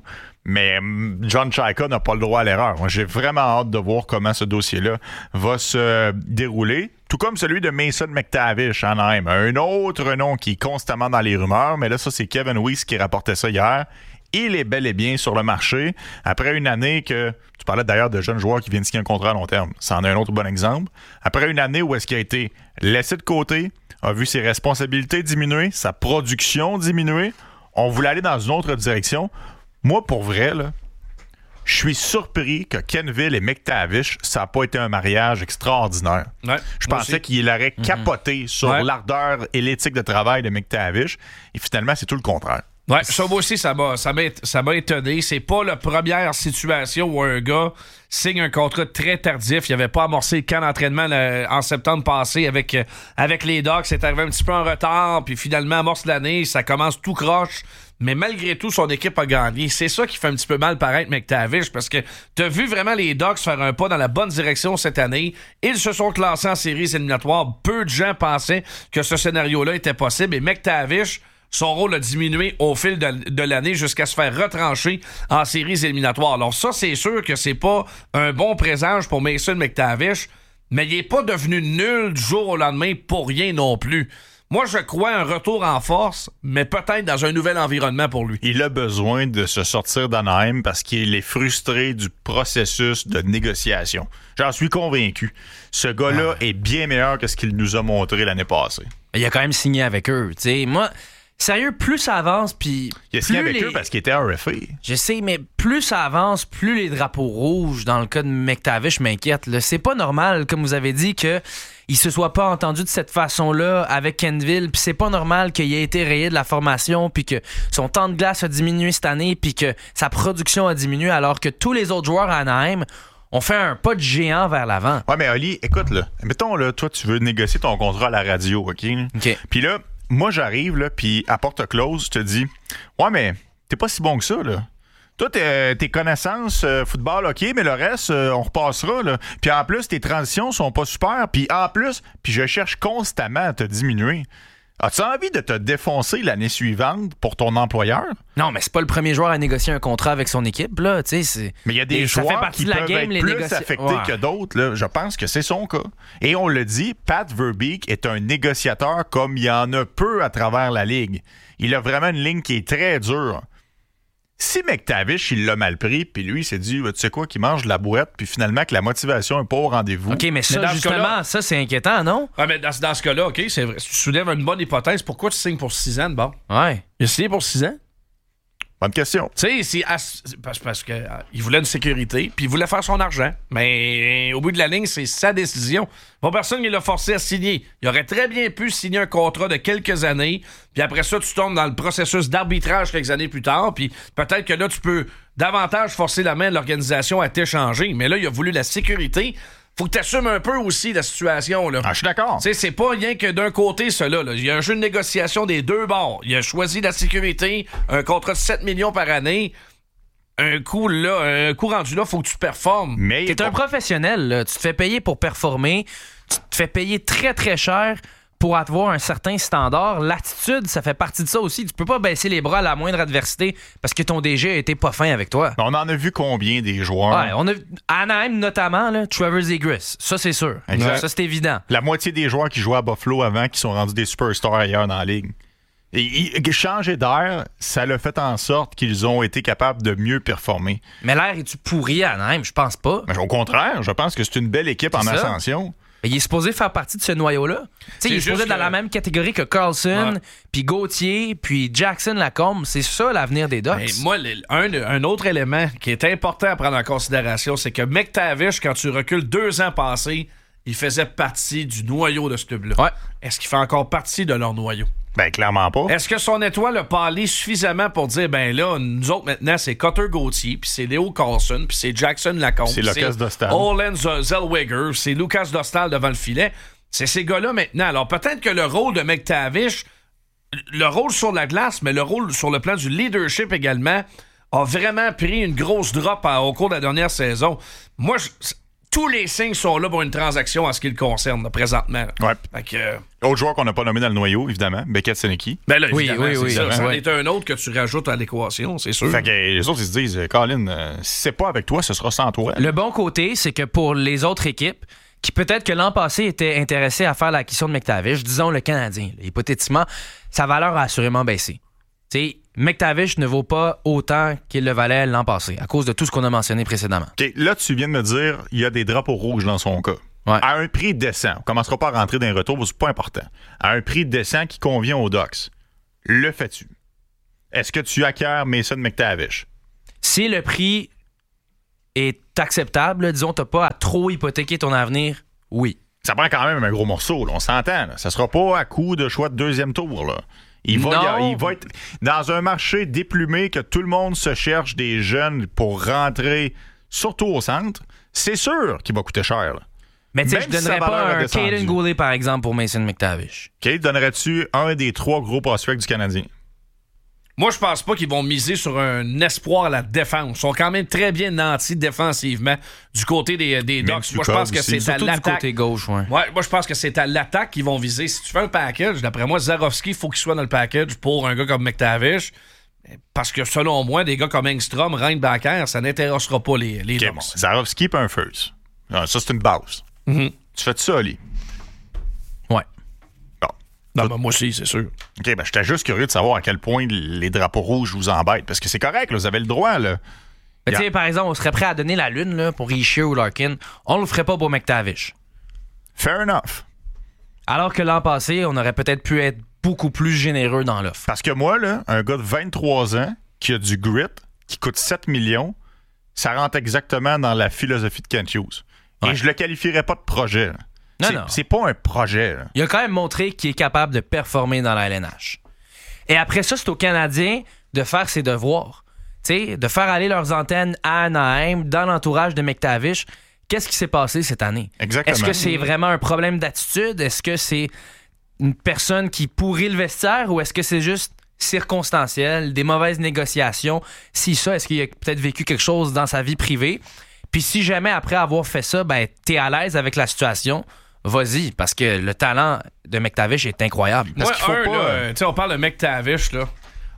Mais John Chayka n'a pas le droit à l'erreur. Moi, j'ai vraiment hâte de voir comment ce dossier-là va se dérouler. Tout comme celui de Mason McTavish en Anaheim. Un autre nom qui est constamment dans les rumeurs, mais là, ça, c'est Kevin Weiss qui rapportait ça hier. Il est bel et bien sur le marché. Après une année que... Tu parlais d'ailleurs de jeunes joueurs qui viennent signer un contrat à long terme. Ça en est un autre bon exemple. Après une année où est-ce qu'il a été laissé de côté, a vu ses responsabilités diminuer, sa production diminuer, on voulait aller dans une autre direction. Moi, pour vrai, là, je suis surpris que Quenneville et McTavish, ça n'a pas été un mariage extraordinaire. Ouais, je pensais aussi qu'il aurait capoté mm-hmm. sur ouais. l'ardeur et l'éthique de travail de McTavish. Et finalement, c'est tout le contraire.
Ouais, ça moi aussi, ça m'a, ça m'a, ça m'a étonné. C'est pas la première situation où un gars signe un contrat très tardif. Il avait pas amorcé le camp d'entraînement là, en septembre passé avec, euh, avec les Dogs. C'est arrivé un petit peu en retard, puis finalement, amorce l'année, ça commence tout croche. Mais malgré tout, son équipe a gagné. C'est ça qui fait un petit peu mal paraître McTavish, parce que t'as vu vraiment les Ducks faire un pas dans la bonne direction cette année. Ils se sont classés en séries éliminatoires. Peu de gens pensaient que ce scénario-là était possible. Et McTavish, son rôle a diminué au fil de, de l'année jusqu'à se faire retrancher en séries éliminatoires. Alors ça, c'est sûr que c'est pas un bon présage pour Mason McTavish, mais il est pas devenu nul du jour au lendemain pour rien non plus. Moi, je crois un retour en force, mais peut-être dans un nouvel environnement pour lui.
Il a besoin de se sortir d'Anaheim parce qu'il est frustré du processus de négociation. J'en suis convaincu. Ce gars-là ah. est bien meilleur que ce qu'il nous a montré l'année passée.
Il a quand même signé avec eux. T'sais, moi, sérieux, plus ça avance, puis...
Il a signé avec
les...
eux parce qu'il était R F A.
Je sais, mais plus ça avance, plus les drapeaux rouges, dans le cas de McTavish, m'inquiètent. Là. C'est pas normal, comme vous avez dit, que... il se soit pas entendu de cette façon-là avec Quenneville, puis c'est pas normal qu'il ait été rayé de la formation, puis que son temps de glace a diminué cette année, puis que sa production a diminué, alors que tous les autres joueurs à Anaheim ont fait un pas de géant vers l'avant.
Ouais, mais Oli, écoute, là, mettons, là, toi, tu veux négocier ton contrat à la radio, OK?
OK.
Puis là, moi, j'arrive, là, puis à porte close, je te dis, ouais, mais t'es pas si bon que ça, là. Toi, tes, tes connaissances, euh, football, OK, mais le reste, euh, on repassera, là. Puis en plus, tes transitions sont pas super. Puis en plus, puis je cherche constamment à te diminuer. As-tu envie de te défoncer l'année suivante pour ton employeur?
Non, mais c'est pas le premier joueur à négocier un contrat avec son équipe, là. Tu sais, c'est...
Mais il y a des
Et
joueurs qui de peuvent game, être plus négoci... affectés ouais. que d'autres, là. Je pense que c'est son cas. Et on le dit, Pat Verbeek est un négociateur comme il y en a peu à travers la Ligue. Il a vraiment une ligne qui est très dure. Si McTavish, il l'a mal pris, puis lui, il s'est dit, tu sais quoi, qu'il mange de la boîte, puis finalement que la motivation n'est pas au rendez-vous.
OK, mais ça, mais justement, ça, c'est inquiétant, non?
Ouais, mais dans, dans ce cas-là, OK, c'est vrai. Si tu soulèves une bonne hypothèse, pourquoi tu signes pour six ans, bon?
Ouais.
Il a signé pour six ans?
Bonne question.
Tu sais, c'est as... parce, parce que euh, il voulait une sécurité, puis il voulait faire son argent. Mais au bout de la ligne, c'est sa décision. Pas personne qui l'a forcé à signer. Il aurait très bien pu signer un contrat de quelques années, puis après ça, tu tombes dans le processus d'arbitrage quelques années plus tard, puis peut-être que là, tu peux davantage forcer la main de l'organisation à t'échanger. Mais là, il a voulu la sécurité. Faut que tu assumes un peu aussi la situation, là.
Ah, je suis d'accord.
Tu sais, c'est pas rien que d'un côté, cela, là. Il y a un jeu de négociation des deux bords. Il a choisi la sécurité, un contrat de sept millions par année. Un coup, là, un coup rendu là, faut que tu performes.
Mais t'es un professionnel, là. Tu te fais payer pour performer. Tu te fais payer très, très cher pour avoir un certain standard. L'attitude, ça fait partie de ça aussi. Tu peux pas baisser les bras à la moindre adversité parce que ton D G a été pas fin avec toi.
On en a vu combien des joueurs?
Ouais, on a Anaheim notamment, là, Trevor Zegras. Ça, c'est sûr. Exact. Ça, c'est évident.
La moitié des joueurs qui jouaient à Buffalo avant qui sont rendus des superstars ailleurs dans la ligue. Et, et changer d'air, ça l'a fait en sorte qu'ils ont été capables de mieux performer.
Mais l'air est-tu pourri à Anaheim? Je pense pas.
Mais au contraire, je pense que c'est une belle équipe c'est en ça. ascension.
Il est supposé faire partie de ce noyau-là. Il est supposé être que... dans la même catégorie que Carlson, ouais. puis Gauthier, puis Jackson Lacombe. C'est ça l'avenir des Ducks.
Mais moi, un, un autre élément qui est important à prendre en considération, c'est que McTavish, quand tu recules deux ans passés, il faisait partie du noyau de ce club-là.
Ouais.
Est-ce qu'il fait encore partie de leur noyau?
Ben, clairement pas.
Est-ce que son étoile a parlé suffisamment pour dire, ben là, nous autres, maintenant, c'est Cutter Gauthier, puis c'est Léo Carlson, puis c'est Jackson Lacombe,
c'est Lucas Dostal,
Olen Zellweger, c'est Lucas Dostal devant le filet. C'est ces gars-là maintenant. Alors, peut-être que le rôle de McTavish, le rôle sur la glace, mais le rôle sur le plan du leadership également, a vraiment pris une grosse drop à, au cours de la dernière saison. Moi, je... tous les signes sont là pour une transaction en ce qui le concerne, là, présentement. Là.
Ouais.
Fait que, euh,
Autre joueur qu'on n'a pas nommé dans le noyau, évidemment, Beckett Seneki.
ben là,
Oui,
évidemment,
oui,
c'est
oui,
ça.
oui,
C'en
oui.
est un autre que tu rajoutes à l'équation, c'est sûr.
Fait que euh, les autres, ils se disent, Colin, euh, si c'est pas avec toi, ce sera sans toi.
Le bon côté, c'est que pour les autres équipes, qui peut-être que l'an passé étaient intéressées à faire l'acquisition de McTavish, disons le Canadien, là, hypothétiquement, sa valeur a assurément baissé. Tu sais, McTavish ne vaut pas autant qu'il le valait l'an passé, à cause de tout ce qu'on a mentionné précédemment.
OK, là, tu viens de me dire, il y a des drapeaux rouges dans son cas.
Ouais.
À un prix décent, on ne commencera pas à rentrer dans les retours, c'est pas important. À un prix décent qui convient aux Ducks, le fais-tu? Est-ce que tu acquiers Mason McTavish?
Si le prix est acceptable, là, disons, tu n'as pas à trop hypothéquer ton avenir, oui.
Ça prend quand même un gros morceau, là, on s'entend. Là. Ça sera pas à coup de choix de deuxième tour. Là. Il va,
Non.
il va être dans un marché déplumé que tout le monde se cherche des jeunes pour rentrer, surtout au centre. C'est sûr qu'il va coûter cher. Là.
Mais tu sais,
Même
je
si
donnerais
sa valeur
pas
a
un
descendu.
Caden Goulet, par exemple, pour Mason McTavish.
OK, donnerais-tu un des trois gros prospects du Canadien?
Moi, je pense pas qu'ils vont miser sur un espoir à la défense. Ils sont quand même très bien nantis défensivement du côté des, des
Même
Ducks. Moi, je pense que
aussi.
c'est à
Surtout du
l'attaque.
côté gauche, ouais.
Ouais, moi, je pense que c'est à l'attaque qu'ils vont viser. Si tu fais un package, d'après moi, Zarovski, il faut qu'il soit dans le package pour un gars comme McTavish. Parce que, selon moi, des gars comme Engstrom, Reinbacker, ça n'intéressera pas les, les
OK,
Ducks.
bon. Zarovski puis un first. Ah, ça, c'est une base.
Mhm.
Tu fais ça, Ali?
Ouais.
Bon.
Non, ben, moi aussi, c'est sûr.
OK, ben j'étais juste curieux de savoir à quel point les drapeaux rouges vous embêtent. Parce que c'est correct, là, vous avez le droit, là.
Mais
Yeah.
tu sais, par exemple, on serait prêt à donner la lune là, pour Richer ou Larkin. On le ferait pas pour McTavish.
Fair enough.
Alors que l'an passé, on aurait peut-être pu être beaucoup plus généreux dans l'offre.
Parce que moi, là, un gars de vingt-trois ans qui a du grit, qui coûte sept millions, ça rentre exactement dans la philosophie de Kent Hughes.
Ouais.
Et je le qualifierais pas de projet. là.
Non,
c'est,
non.
c'est pas un projet. là.
Il a quand même montré qu'il est capable de performer dans la L N H. Et après ça, c'est aux Canadiens de faire ses devoirs. Tu sais, de faire aller leurs antennes à Anaheim, dans l'entourage de McTavish. Qu'est-ce qui s'est passé cette année?
Exactement.
Est-ce que c'est vraiment un problème d'attitude? Est-ce que c'est une personne qui pourrit le vestiaire ou est-ce que c'est juste circonstanciel, des mauvaises négociations? Si ça, est-ce qu'il a peut-être vécu quelque chose dans sa vie privée? Puis si jamais, après avoir fait ça, ben, t'es à l'aise avec la situation, vas-y, parce que le talent de McTavish est incroyable.
Parce
Moi,
qu'il faut
un,
pas,
là,
euh,
tu sais, on parle de McTavish, là.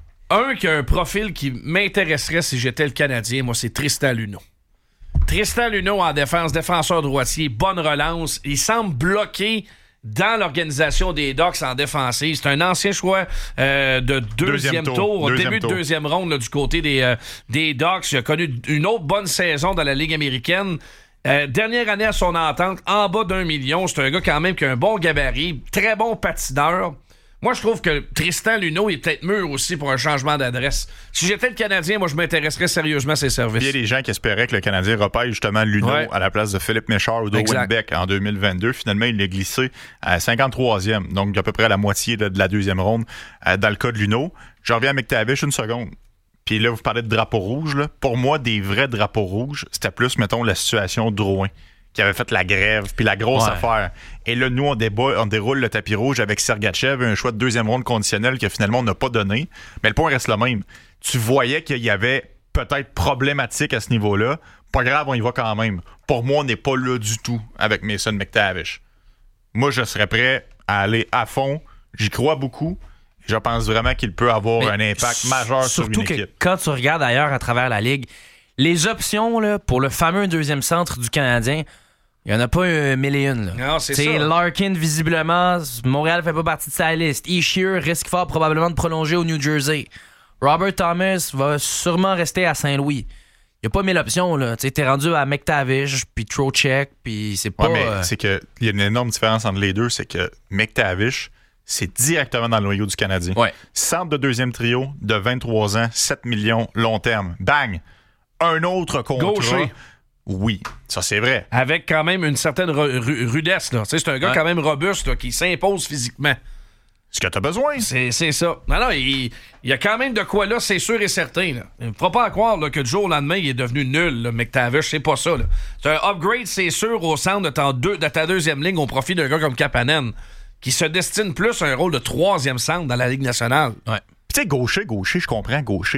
Un qui a un profil qui m'intéresserait si j'étais le Canadien, moi, c'est Tristan Luneau. Tristan Luneau en défense, défenseur droitier, bonne relance. Il semble bloqué dans l'organisation des Ducks en défensive. C'est un ancien choix euh, de deuxième,
Deuxième
tour,
tour.
au
Deuxième
début
tour.
de deuxième ronde là, du côté des, euh, des Ducks. Il a connu une autre bonne saison dans la Ligue américaine. Euh, dernière année à son entente, en bas d'un million. C'est un gars quand même qui a un bon gabarit, très bon patineur. Moi, je trouve que Tristan Luneau est peut-être mûr aussi pour un changement d'adresse. Si j'étais le Canadien, moi, je m'intéresserais sérieusement à ses services.
Il y a des gens qui espéraient que le Canadien repêche justement Luneau
Ouais.
à la place de Philippe Méchard ou d'Owen
Exact.
Beck en deux mille vingt-deux. Finalement, il l'a glissé à cinquante-troisième, donc à peu près à la moitié de, de la deuxième ronde euh, dans le cas de Luneau. Je reviens à McTavish une seconde. Puis là, vous parlez de drapeau rouge. Là. Pour moi, des vrais drapeaux rouges, c'était plus, mettons, la situation de Drouin, qui avait fait la grève, puis la grosse
Ouais.
affaire. Et là, nous, on, débat, on déroule le tapis rouge avec Sergachev, un choix de deuxième ronde conditionnel que finalement, on n'a pas donné. Mais le point reste le même. Tu voyais qu'il y avait peut-être problématique à ce niveau-là. Pas grave, on y va quand même. Pour moi, on n'est pas là du tout avec Mason McTavish. Moi, je serais prêt à aller à fond. J'y crois beaucoup. Je pense vraiment qu'il peut avoir
Mais
un impact majeur sur une
surtout que
équipe.
quand tu regardes ailleurs à travers la Ligue, les options là, pour le fameux deuxième centre du Canadien, il n'y en a pas un mille et une. Là.
Non, c'est
T'sais,
ça.
Larkin, visiblement, Montréal fait pas partie de sa liste. Ishier risque fort probablement de prolonger au New Jersey. Robert Thomas va sûrement rester à Saint-Louis. Il n'y a pas mille options. Là. T'sais, t'es rendu à McTavish, puis Trocheck, puis c'est pas...
Ouais, mais
euh,
c'est que il y a une énorme différence entre les deux, c'est que McTavish, c'est directement dans le noyau du Canadien.
Ouais.
Centre de deuxième trio de vingt-trois ans, sept millions, long terme. Bang! Un autre contrat.
Gaucher.
Oui, ça c'est vrai.
Avec quand même une certaine ru- ru- rudesse. Là. Tu sais, c'est un gars
Ouais.
quand même robuste là, qui s'impose physiquement.
Ce que tu as besoin.
C'est, c'est ça. Non, non, il, il y a quand même de quoi là, c'est sûr et certain. Là. Il ne faut pas croire là, que du jour au lendemain, il est devenu nul, là, McTavish. C'est pas ça. Là. C'est un upgrade, c'est sûr, au centre de, ton deux, de ta deuxième ligne au profit d'un gars comme Kapanen, qui se destine plus à un rôle de troisième centre dans la Ligue nationale.
ouais.
Puis tu sais, gaucher, gaucher, je comprends, gaucher. là.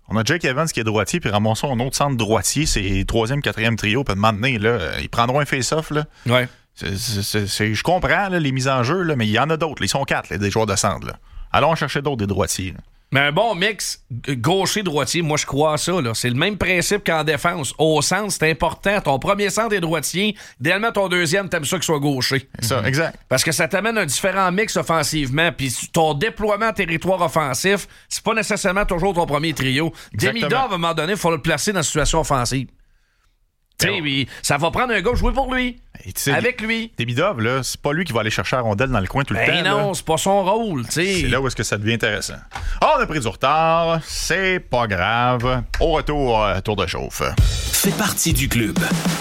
On a Jake Evans qui est droitier, puis ramassons un autre centre droitier, c'est troisième, quatrième trio, puis à un moment donné, là, ils prendront un face-off. Là.
Ouais.
C'est, c'est, c'est, je comprends là, les mises en jeu, là, mais il y en a d'autres. Là. Ils sont quatre, là, des joueurs de centre. Là. Allons chercher d'autres des droitiers. Là.
Mais un bon mix gaucher-droitier, moi je crois à ça. Là. C'est le même principe qu'en défense. Au centre, c'est important. Ton premier centre est droitier. Idéalement, ton deuxième, t'aimes ça qu'il soit gaucher.
C'est ça, exact.
Parce que ça t'amène un différent mix offensivement. Puis ton déploiement territoire offensif, c'est pas nécessairement toujours ton premier trio. Demidov, à un moment donné, il faut le placer dans une situation offensive. Tu sais, ça va prendre un gars jouer pour lui. Avec lui.
Demidov, là, c'est pas lui qui va aller chercher la rondelle dans le coin tout le
ben
temps.
non,
là.
c'est pas son rôle, tu sais.
C'est là où est-ce que ça devient intéressant. Oh, on a pris du retard, c'est pas grave. Au retour, euh, tour de chauffe.
Fais partie du club.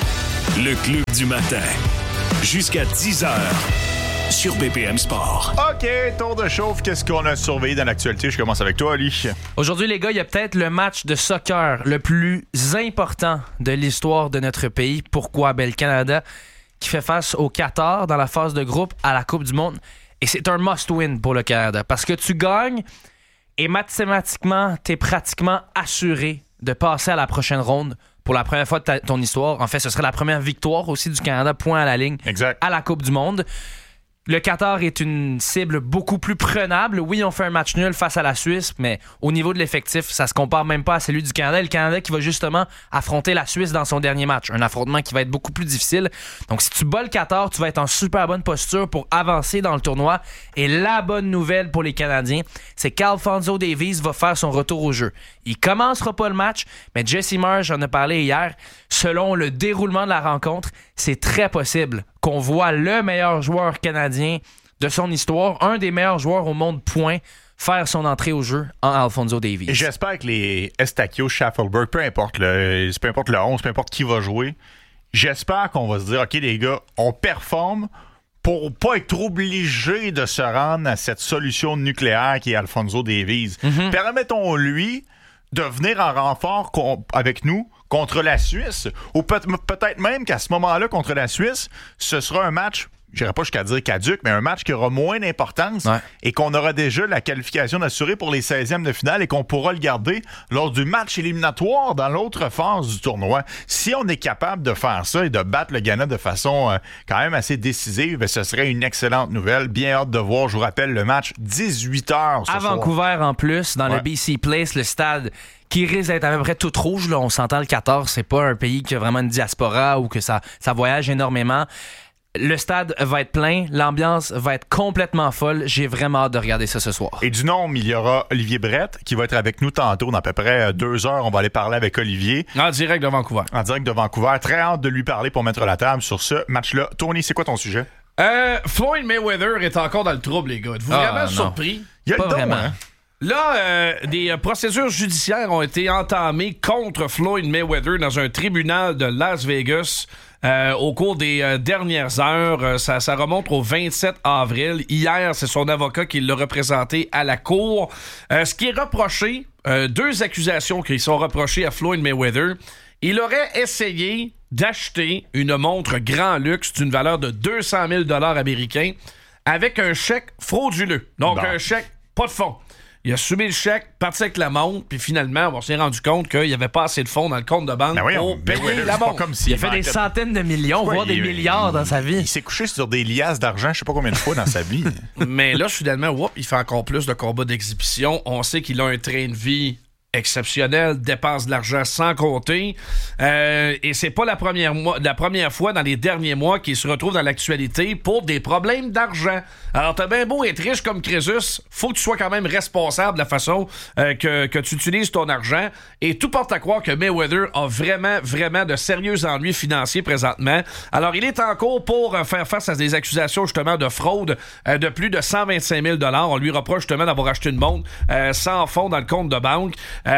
Le club du matin. Jusqu'à dix heures. Sur B P M Sport.
OK, tour de chauffe. Qu'est-ce qu'on a surveillé dans l'actualité? Je commence avec toi, Ali.
Aujourd'hui, les gars, il y a peut-être le match de soccer le plus important de l'histoire de notre pays. Pourquoi? Ben, le Canada qui fait face au Qatar dans la phase de groupe à la Coupe du Monde. Et c'est un must-win pour le Canada. Parce que tu gagnes et mathématiquement, t'es pratiquement assuré de passer à la prochaine ronde pour la première fois de ta, ton histoire. En fait, ce serait la première victoire aussi du Canada, point à la ligne,
exact.
À la Coupe du Monde. Le Qatar est une cible beaucoup plus prenable. Oui, on fait un match nul face à la Suisse, mais au niveau de l'effectif, ça se compare même pas à celui du Canada. Le Canada qui va justement affronter la Suisse dans son dernier match. Un affrontement qui va être beaucoup plus difficile. Donc, si tu bats le Qatar, tu vas être en super bonne posture pour avancer dans le tournoi. Et la bonne nouvelle pour les Canadiens, c'est qu'Alphonso Davies va faire son retour au jeu. Il commencera pas le match, mais Jesse Marsh en a parlé hier. Selon le déroulement de la rencontre, c'est très possible qu'on voit le meilleur joueur canadien de son histoire, un des meilleurs joueurs au monde, point, faire son entrée au jeu en Alphonso Davies.
Et j'espère que les Estacio, Schaffelberg, peu importe, le, peu importe le onze, peu importe qui va jouer, j'espère qu'on va se dire, OK, les gars, on performe pour pas être obligé de se rendre à cette solution nucléaire qui est Alphonso Davies. Mm-hmm. Permettons-lui de venir en renfort con- avec nous contre la Suisse, ou peut- peut-être même qu'à ce moment-là, contre la Suisse, ce sera un match, je n'irai pas jusqu'à dire caduc, mais un match qui aura moins d'importance
ouais.
et qu'on aura déjà la qualification assurée pour les seizièmes de finale et qu'on pourra le garder lors du match éliminatoire dans l'autre phase du tournoi. Si on est capable de faire ça et de battre le Ghana de façon euh, quand même assez décisive, bien, ce serait une excellente nouvelle. Bien hâte de voir, je vous rappelle, le match dix-huit heures ce
à
soir.
Vancouver en plus, dans
ouais.
le B C Place, le stade qui risque d'être à peu près tout rouge. Là. On s'entend, le Qatar, c'est pas un pays qui a vraiment une diaspora ou que ça, ça voyage énormément. Le stade va être plein, l'ambiance va être complètement folle. J'ai vraiment hâte de regarder ça ce soir.
Et du nombre, il y aura Olivier Brett qui va être avec nous tantôt dans à peu près deux heures. On va aller parler avec Olivier.
En direct de Vancouver.
En direct de Vancouver. Très hâte de lui parler pour mettre la table sur ce match-là. Tony, c'est quoi ton sujet?
Euh, Floyd Mayweather est encore dans le trouble, les gars. Êtes-vous
ah,
vraiment
non.
surpris?
Il y a
pas
le don,
vraiment.
Hein?
Là, euh, des euh, procédures judiciaires ont été entamées contre Floyd Mayweather dans un tribunal de Las Vegas euh, au cours des euh, dernières heures. Euh, ça, ça remonte au vingt-sept avril. Hier, c'est son avocat qui l'a représenté à la cour. Euh, ce qui est reproché, euh, deux accusations qui sont reprochées à Floyd Mayweather. Il aurait essayé d'acheter une montre grand luxe d'une valeur de deux cent mille dollars américains avec un chèque frauduleux. Donc,
bon.
un chèque pas de fonds. Il a soumis le chèque, parti avec la montre, puis finalement, on s'est rendu compte qu'il n'y avait pas assez de fonds dans le compte de banque
Ben oui,
pour
on,
payer
ben oui,
la
c'est pas
montre.
comme s'il
Il a fait des
manquait-
centaines de millions,
Ouais,
voire des
il-
milliards dans sa vie.
Il s'est couché sur des liasses d'argent, je sais pas combien de fois dans sa vie.
Mais là, soudainement, whoop, il fait encore plus de combats d'exhibition. On sait qu'il a un train de vie exceptionnel, dépense de l'argent sans compter. Euh, et c'est pas la première, mois, la première fois dans les derniers mois qu'il se retrouve dans l'actualité pour des problèmes d'argent. Alors, t'as bien beau être riche comme Crésus, faut que tu sois quand même responsable de la façon euh, que, que tu utilises ton argent. Et tout porte à croire que Mayweather a vraiment, vraiment de sérieux ennuis financiers présentement. Alors, il est en cours pour euh, faire face à des accusations justement de fraude euh, de plus de cent vingt-cinq mille dollars. On lui reproche justement d'avoir acheté une montre euh, sans fonds dans le compte de banque.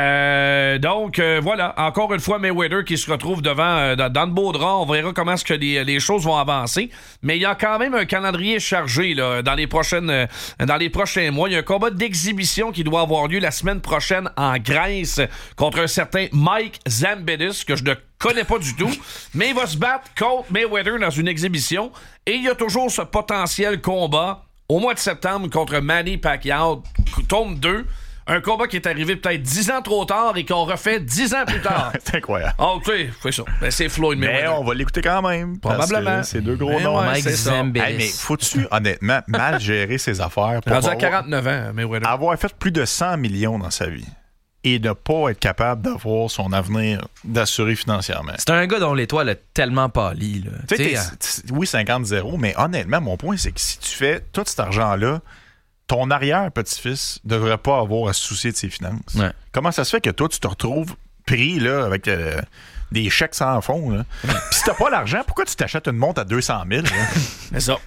Euh, donc, euh, voilà, encore une fois, Mayweather qui se retrouve devant euh, dans, dans le beau drap. On verra comment est-ce que les, les choses vont avancer. Mais il y a quand même un calendrier chargé là, dans, les prochaines, euh, dans les prochains mois. Il y a un combat d'exhibition qui doit avoir lieu la semaine prochaine en Grèce contre un certain Mike Zambidis, que je ne connais pas du tout. Mais il va se battre contre Mayweather dans une exhibition. Et il y a toujours ce potentiel combat au mois de septembre contre Manny Pacquiao, tome deux. un combat qui est arrivé peut-être dix ans trop tard et qu'on refait dix ans plus tard.
C'est incroyable.
Ah, OK, c'est ça. Ben, c'est Floyd Mayweather.
Mais on va l'écouter quand même.
Probablement.
C'est deux gros
Mais
noms.
ouais,
Mike
c'est ça.
Zambelis.
Hey, mais faut-tu, honnêtement, mal gérer ses affaires pour
Rendu à
avoir,
quarante-neuf ans, Mayweather.
avoir fait plus de cent millions dans sa vie et ne pas être capable d'avoir son avenir d'assurer financièrement?
C'est un gars dont l'étoile a tellement pâli. Là.
Tu sais,
T'sais,
t'es- t'es- oui, cinquante zéro, mais honnêtement, mon point, c'est que si tu fais tout cet argent-là, ton arrière-petit-fils devrait pas avoir à se soucier de ses finances.
Ouais.
Comment ça se fait que toi, tu te retrouves pris là, avec euh, des chèques sans fond? Là? Puis si t'as pas l'argent, pourquoi tu t'achètes une montre à deux cent mille? Là?
C'est ça.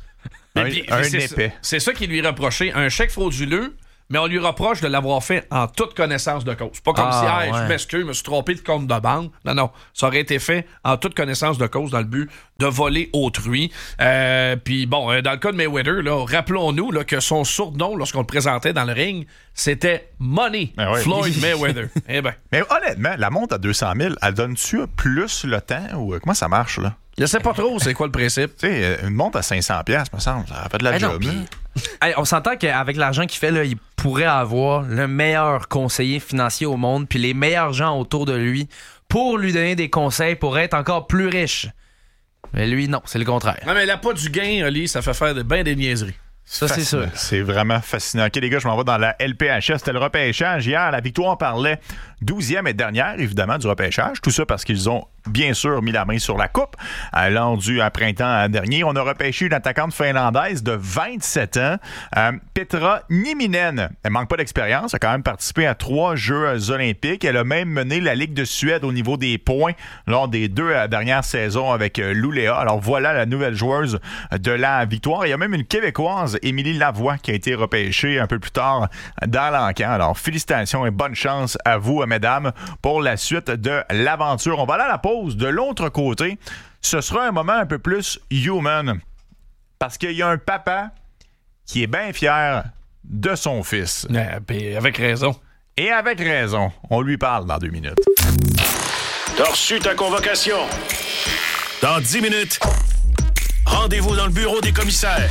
Un-
Mais puis,
un
c'est
épais.
ça- C'est ça qui lui reprochait. Un chèque frauduleux, mais on lui reproche de l'avoir fait en toute connaissance de cause. Pas comme
Ah,
si, hey,
ouais.
je m'excuse, je me suis trompé de compte de banque. Non, non. Ça aurait été fait en toute connaissance de cause dans le but de voler autrui. Euh, Puis bon, euh, dans le cas de Mayweather, là, rappelons-nous là, que son surnom, lorsqu'on le présentait dans le ring, c'était Money
Ben ouais.
Floyd Mayweather. Eh ben,
Mais honnêtement, la montre à deux cent mille, elle donne-tu plus le temps ou euh, comment ça marche, là?
je sais pas trop c'est quoi le principe.
Tu sais, euh, une montre à cinq cents piastres, me semble, ça a fait de la
Hey, non,
job.
pis-
là.
Hey, on s'entend qu'avec l'argent qu'il fait, là, il pourrait avoir le meilleur conseiller financier au monde, puis les meilleurs gens autour de lui pour lui donner des conseils pour être encore plus riche. Mais lui, non, c'est le contraire.
Non, mais elle a pas du gain, Oli, ça fait faire de bien des niaiseries.
Ça, c'est
Fascinant.
sûr.
C'est vraiment fascinant. OK, les gars, je m'en vais dans la L P H S. C'était le repêchage. Hier, la victoire parlait douzième et dernière, évidemment, du repêchage. Tout ça parce qu'ils ont, bien sûr, mis la main sur la coupe. À l'an du à printemps dernier, on a repêché une attaquante finlandaise de vingt-sept ans, euh, Petra Nieminen. Elle manque pas d'expérience. Elle a quand même participé à trois Jeux olympiques. Elle a même mené la Ligue de Suède au niveau des points lors des deux euh, dernières saisons avec euh, Luleå. Alors voilà la nouvelle joueuse de la victoire. Il y a même une Québécoise, Émilie Lavoie, qui a été repêchée un peu plus tard dans l'encan. Alors félicitations et bonne chance à vous, mesdames, pour la suite de l'aventure. On va aller à la pause. De l'autre côté, ce sera un moment un peu plus human. Parce qu'il y a un papa qui est bien fier de son fils.
Euh, puis avec raison.
Et avec raison. On lui parle dans deux minutes.
T'as reçu ta convocation. Dans dix minutes, rendez-vous dans le bureau des commissaires.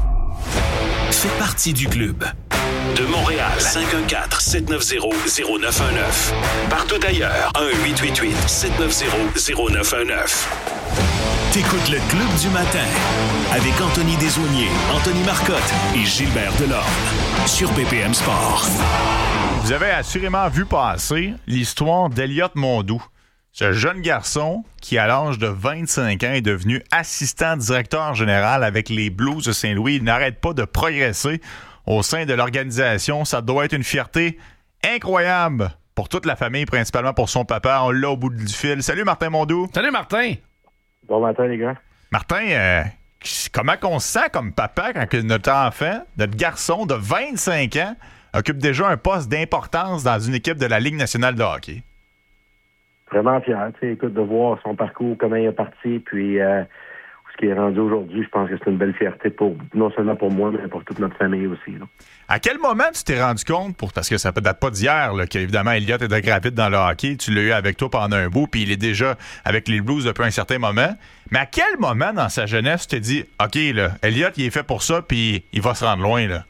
Fais partie du club. De Montréal, cinq un quatre, sept neuf zéro, zéro neuf un neuf. Partout ailleurs, un huit huit huit, sept neuf zéro, zéro neuf un neuf. T'écoutes le Club du matin avec Anthony Desaulniers, Anthony Marcotte et Gilbert Delorme sur B P M Sport.
Vous avez assurément vu passer l'histoire d'Eliott Mondou. Ce jeune garçon qui, à l'âge de vingt-cinq ans, est devenu assistant directeur général avec les Blues de Saint-Louis. Il n'arrête pas de progresser au sein de l'organisation. Ça doit être une fierté incroyable pour toute la famille, principalement pour son papa. On l'a au bout du fil. Salut Martin Mondou.
Salut, Martin.
Bon matin, les gars.
Martin, euh, comment qu'on se sent comme papa quand que notre enfant, notre garçon de vingt-cinq ans, occupe déjà un poste d'importance dans une équipe de la Ligue nationale de hockey?
Vraiment fier. Tu sais, écoute, de voir son parcours, comment il est parti, puis euh, ce qu'il est rendu aujourd'hui, je pense que c'est une belle fierté pour non seulement pour moi, mais pour toute notre famille aussi. Là.
À quel moment tu t'es rendu compte, pour, parce que ça ne date pas d'hier, là, qu'évidemment Eliott est gravite dans le hockey, tu l'as eu avec toi pendant un bout, puis il est déjà avec les Blues depuis un certain moment. Mais à quel moment dans sa jeunesse tu t'es dit, OK, là, Eliott, il est fait pour ça, puis il va se rendre loin, là?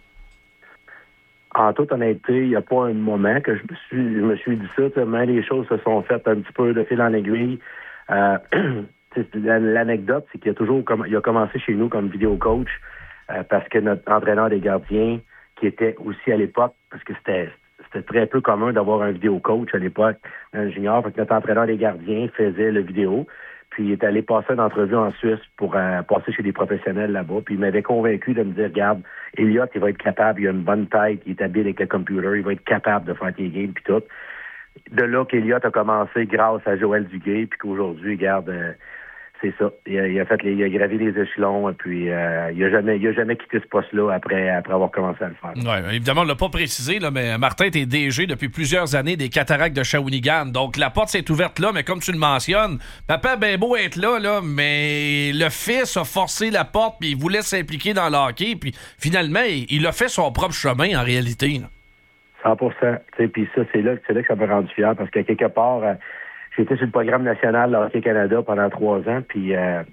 En toute honnêteté, il n'y a pas un moment que je me suis, je me suis dit ça. Mais les choses se sont faites un petit peu de fil en aiguille. Euh, l'anecdote, c'est qu'il a toujours il a commencé chez nous comme vidéo coach euh, parce que notre entraîneur des gardiens, qui était aussi à l'époque, parce que c'était c'était très peu commun d'avoir un vidéo coach à l'époque dans le junior, fait que notre entraîneur des gardiens faisait le vidéo. Puis il est allé passer une entrevue en Suisse pour euh, passer chez des professionnels là-bas. Puis il m'avait convaincu de me dire, regarde, Eliott, il va être capable, il a une bonne tête, il est habile avec le computer, il va être capable de faire tes games puis tout. De là qu'Eliott a commencé grâce à Joël Duguay, puis qu'aujourd'hui, regarde, euh, c'est ça. Il a, il a fait les, il a gravi les échelons, puis euh, il a jamais, il a jamais quitté ce poste-là après, après avoir commencé à le faire.
Ouais, évidemment, on ne l'a pas précisé, là, mais Martin est D G depuis plusieurs années des Cataractes de Shawinigan. Donc, la porte s'est ouverte là, mais comme tu le mentionnes, papa a bien beau être là, là, mais le fils a forcé la porte, puis il voulait s'impliquer dans le hockey, puis finalement, il, il a fait son propre chemin, en réalité. Là.
cent pour cent. Puis ça, c'est là, c'est là que ça m'a rendu fier, parce que quelque part, euh, j'étais sur le programme national de Hockey Canada pendant trois ans, puis euh,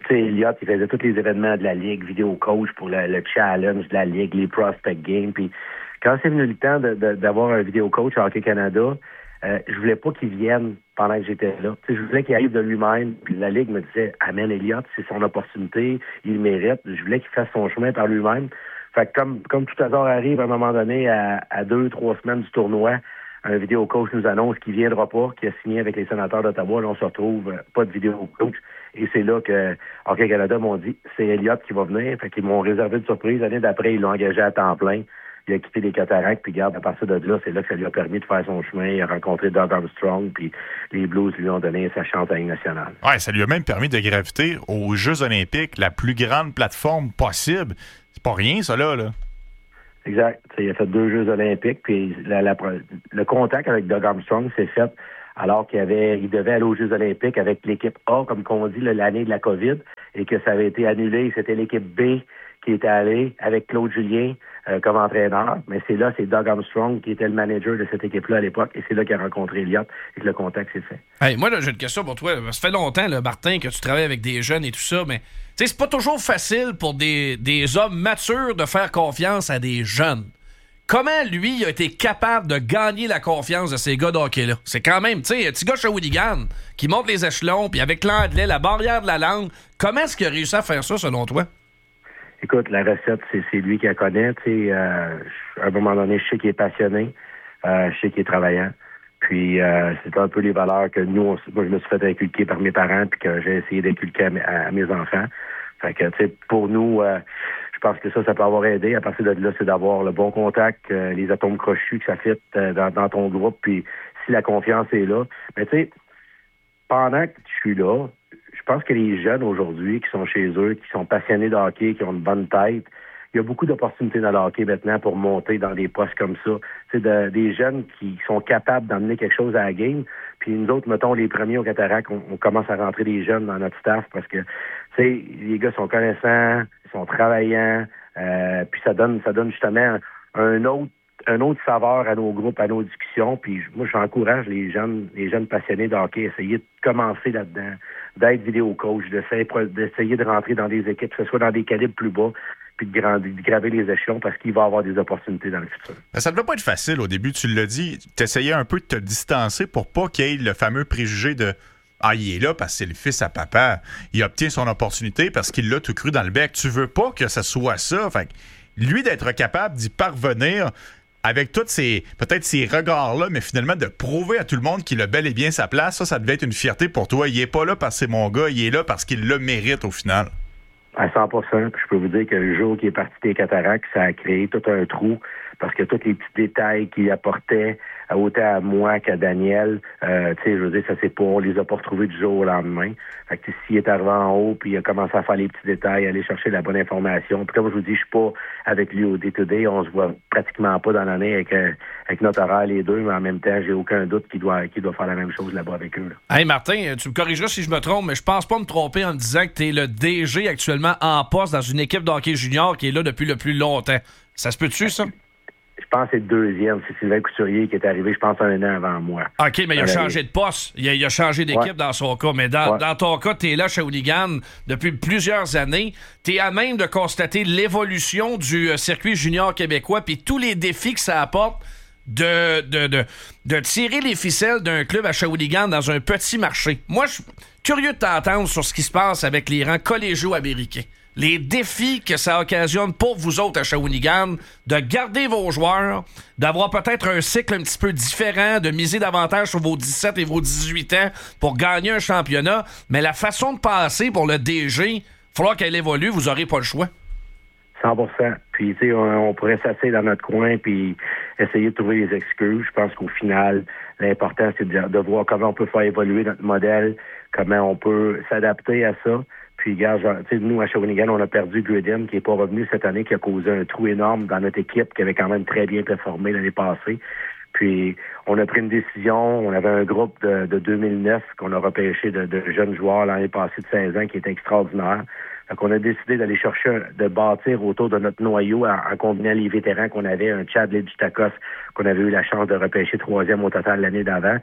tu sais, Elliott, il faisait tous les événements de la Ligue, vidéo coach pour le, le challenge de la Ligue, les prospect games. Puis quand c'est venu le temps de, de, d'avoir un vidéo coach à Hockey Canada, euh, je voulais pas qu'il vienne pendant que j'étais là. Tu sais, je voulais qu'il arrive de lui-même. Puis la Ligue me disait, amène Elliott, c'est son opportunité, il le mérite. Je voulais qu'il fasse son chemin par lui-même. Fait que comme, comme tout hasard arrive à un moment donné, à, à deux, trois semaines du tournoi, un vidéo coach nous annonce qu'il viendra pas, qu'il a signé avec les Sénateurs d'Ottawa. Là, on se retrouve, euh, pas de vidéo coach. Et c'est là que Hockey Canada m'ont dit, c'est Elliott qui va venir. Fait qu'ils m'ont réservé de surprise. L'année d'après, ils l'ont engagé à temps plein. Il a quitté les Cataractes, puis garde, à partir de là, c'est là que ça lui a permis de faire son chemin. Il a rencontré Doug Armstrong, puis les Blues lui ont donné sa chance à la Ligue nationale.
Ouais, ça lui a même permis de graviter aux Jeux olympiques, la plus grande plateforme possible. C'est pas rien, ça, là. là.
Exact. T'sais, il a fait deux Jeux olympiques, puis la, la, le contact avec Doug Armstrong s'est fait alors qu'il avait, il devait aller aux Jeux olympiques avec l'équipe A, comme qu'on dit, l'année de la COVID, et que ça avait été annulé. C'était l'équipe B qui était allée avec Claude Julien euh, comme entraîneur. Mais c'est là, c'est Doug Armstrong qui était le manager de cette équipe-là à l'époque, et c'est là qu'il a rencontré Elliott et que le contact s'est fait.
Hey, moi, là, j'ai une question pour toi. Ça fait longtemps, là, Martin, que tu travailles avec des jeunes et tout ça, mais tu sais, c'est pas toujours facile pour des, des hommes matures de faire confiance à des jeunes. Comment, lui, il a été capable de gagner la confiance de ces gars de hockey-là? C'est quand même, tu sais, un petit gars Shawinigan qui monte les échelons, puis avec l'anglais, la barrière de la langue, comment est-ce qu'il a réussi à faire ça, selon toi?
Écoute, la recette, c'est, c'est lui qui la connaît. Tu sais, euh, à un moment donné, je sais qu'il est passionné, euh, je sais qu'il est travaillant. Puis, euh, c'est un peu les valeurs que nous, on, moi, je me suis fait inculquer par mes parents, puis que j'ai essayé d'inculquer à mes, à, à mes enfants. Fait que, tu sais, pour nous, euh, je pense que ça, ça peut avoir aidé. À partir de là, c'est d'avoir le bon contact, euh, les atomes crochus, que ça fit euh, dans, dans ton groupe. Puis, si la confiance est là, mais tu sais, pendant que je suis là, je pense que les jeunes aujourd'hui qui sont chez eux, qui sont passionnés de hockey, qui ont une bonne tête, il y a beaucoup d'opportunités dans le hockey maintenant pour monter dans des postes comme ça. C'est de, des jeunes qui sont capables d'amener quelque chose à la game. Puis nous autres, mettons, les premiers au Cataract, on, on commence à rentrer des jeunes dans notre staff parce que, tu sais, les gars sont connaissants, ils sont travaillants, euh, puis ça donne, ça donne justement un autre, un autre saveur à nos groupes, à nos discussions. Puis moi, j'encourage les jeunes, les jeunes passionnés de hockey à essayer de commencer là-dedans, d'être vidéo coach, d'essayer, d'essayer de rentrer dans des équipes, que ce soit dans des calibres plus bas, puis de, grand, de graver les échelons parce qu'il va avoir des opportunités dans le futur.
Ça ne devait pas être facile au début, tu l'as dit. Tu essayais un peu de te distancer pour pas qu'il y ait le fameux préjugé de « Ah, il est là parce que c'est le fils à papa. Il obtient son opportunité parce qu'il l'a tout cru dans le bec. » Tu veux pas que ça soit ça. Fait que lui, d'être capable d'y parvenir avec tous ces, peut-être ces regards-là, mais finalement de prouver à tout le monde qu'il a bel et bien sa place, ça, ça devait être une fierté pour toi. Il est pas là parce que c'est mon gars, il est là parce qu'il le mérite au final.
À cent pour cent. Puis je peux vous dire que le jour qu'il est parti des Cataractes, ça a créé tout un trou parce que tous les petits détails qu'il apportait, autant à moi qu'à Daniel, euh, tu sais, je veux dire, ça c'est pas, on les a pas retrouvés du jour au lendemain. Fait que s'il est arrivé en haut, puis il a commencé à faire les petits détails, aller chercher la bonne information. Puis comme je vous dis, je suis pas avec lui au day-to-day, on se voit pratiquement pas dans l'année avec, euh, avec notre horaire les deux, mais en même temps, j'ai aucun doute qu'il doit, qu'il doit faire la même chose là-bas avec eux. Là.
Hey Martin, tu me corrigeras si je me trompe, mais je pense pas me tromper en me disant que tu es le D G actuellement en poste dans une équipe de hockey junior qui est là depuis le plus longtemps. Ça se peut-tu, ça?
Je pense que c'est le deuxième. C'est Sylvain Couturier qui est arrivé, je pense, un an avant moi.
OK, mais il a changé de poste. Il a, il a changé d'équipe ouais. dans son cas. Mais dans,
ouais.
dans ton cas, tu es là chez Shawinigan depuis plusieurs années. Tu es à même de constater l'évolution du circuit junior québécois puis tous les défis que ça apporte de, de, de, de tirer les ficelles d'un club à Shawinigan dans un petit marché. Moi, je suis curieux de t'entendre sur ce qui se passe avec les rangs collégiaux américains. Les défis que ça occasionne pour vous autres à Shawinigan, de garder vos joueurs, d'avoir peut-être un cycle un petit peu différent, de miser davantage sur vos dix-sept et vos dix-huit ans pour gagner un championnat. Mais la façon de passer pour le D G, il va falloir qu'elle évolue, vous n'aurez pas le choix.
cent pour cent. Puis, tu sais, on, on pourrait s'asseoir dans notre coin puis essayer de trouver des excuses. Je pense qu'au final, l'important, c'est de, de voir comment on peut faire évoluer notre modèle, comment on peut s'adapter à ça. Puis, regarde, tu sais, nous, à Shawinigan, on a perdu Gruden, qui n'est pas revenu cette année, qui a causé un trou énorme dans notre équipe, qui avait quand même très bien performé l'année passée. Puis, on a pris une décision. On avait un groupe de, de deux mille neuf qu'on a repêché de, de jeunes joueurs l'année passée de seize ans, qui était extraordinaire. Donc, on a décidé d'aller chercher, de bâtir autour de notre noyau, en, en combinant les vétérans qu'on avait, un Chad Ledutakos, qu'on avait eu la chance de repêcher troisième au total l'année d'avant.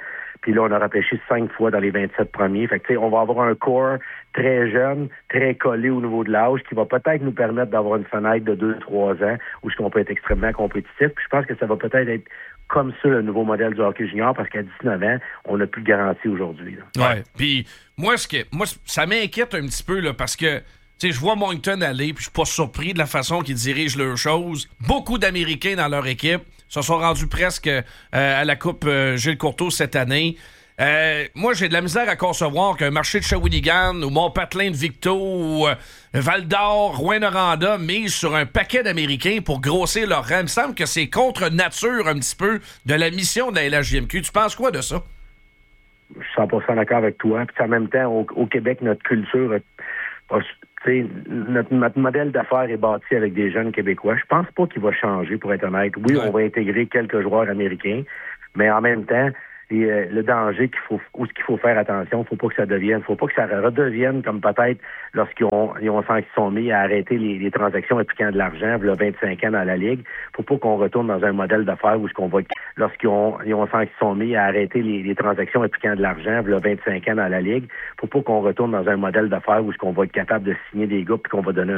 Puis là, on a repêché cinq fois dans les vingt-sept premiers. Fait que, tu sais, on va avoir un corps très jeune, très collé au niveau de l'âge, qui va peut-être nous permettre d'avoir une fenêtre de deux trois ans où on peut être extrêmement compétitif. Puis je pense que ça va peut-être être comme ça le nouveau modèle du hockey junior, parce qu'à dix-neuf ans, on n'a plus de garantie aujourd'hui.
Là. Ouais. Puis moi, ce que, moi, ça m'inquiète un petit peu là, parce que tu sais, je vois Moncton aller, puis je suis pas surpris de la façon qu'ils dirigent leurs choses. Beaucoup d'Américains dans leur équipe se sont rendus presque euh, à la Coupe euh, Gilles Courteau cette année. Euh, moi, j'ai de la misère à concevoir qu'un marché de Shawinigan ou Mont-Patelin de Victo ou euh, Val-d'Or, Rouyn-Noranda mise sur un paquet d'Américains pour grossir leur rang. Il me semble que c'est contre nature un petit peu de la mission de la L H J M Q. Tu penses quoi de ça?
Je suis cent pour cent d'accord avec toi. Puis en même temps, au, au Québec, notre culture a, a Notre, notre modèle d'affaires est bâti avec des jeunes Québécois. Je pense pas qu'il va changer, pour être honnête. Oui, ouais. On va intégrer quelques joueurs américains, mais en même temps, et, euh, le danger qu'il faut, ou ce qu'il faut faire attention, faut pas que ça devienne, faut pas que ça redevienne comme peut-être lorsqu'ils ont, ils ont senti qu'ils sont mis à arrêter les, les transactions impliquant de l'argent, il y a vingt-cinq ans dans la Ligue. Faut pas qu'on retourne dans un modèle d'affaires où ce qu'on va, lorsqu'ils ont, ils ont senti qu'ils sont mis à arrêter les, les transactions impliquant de l'argent, il y a vingt-cinq ans dans la Ligue. Faut pas qu'on retourne dans un modèle d'affaires où ce qu'on va être capable de signer des gars puis qu'on va donner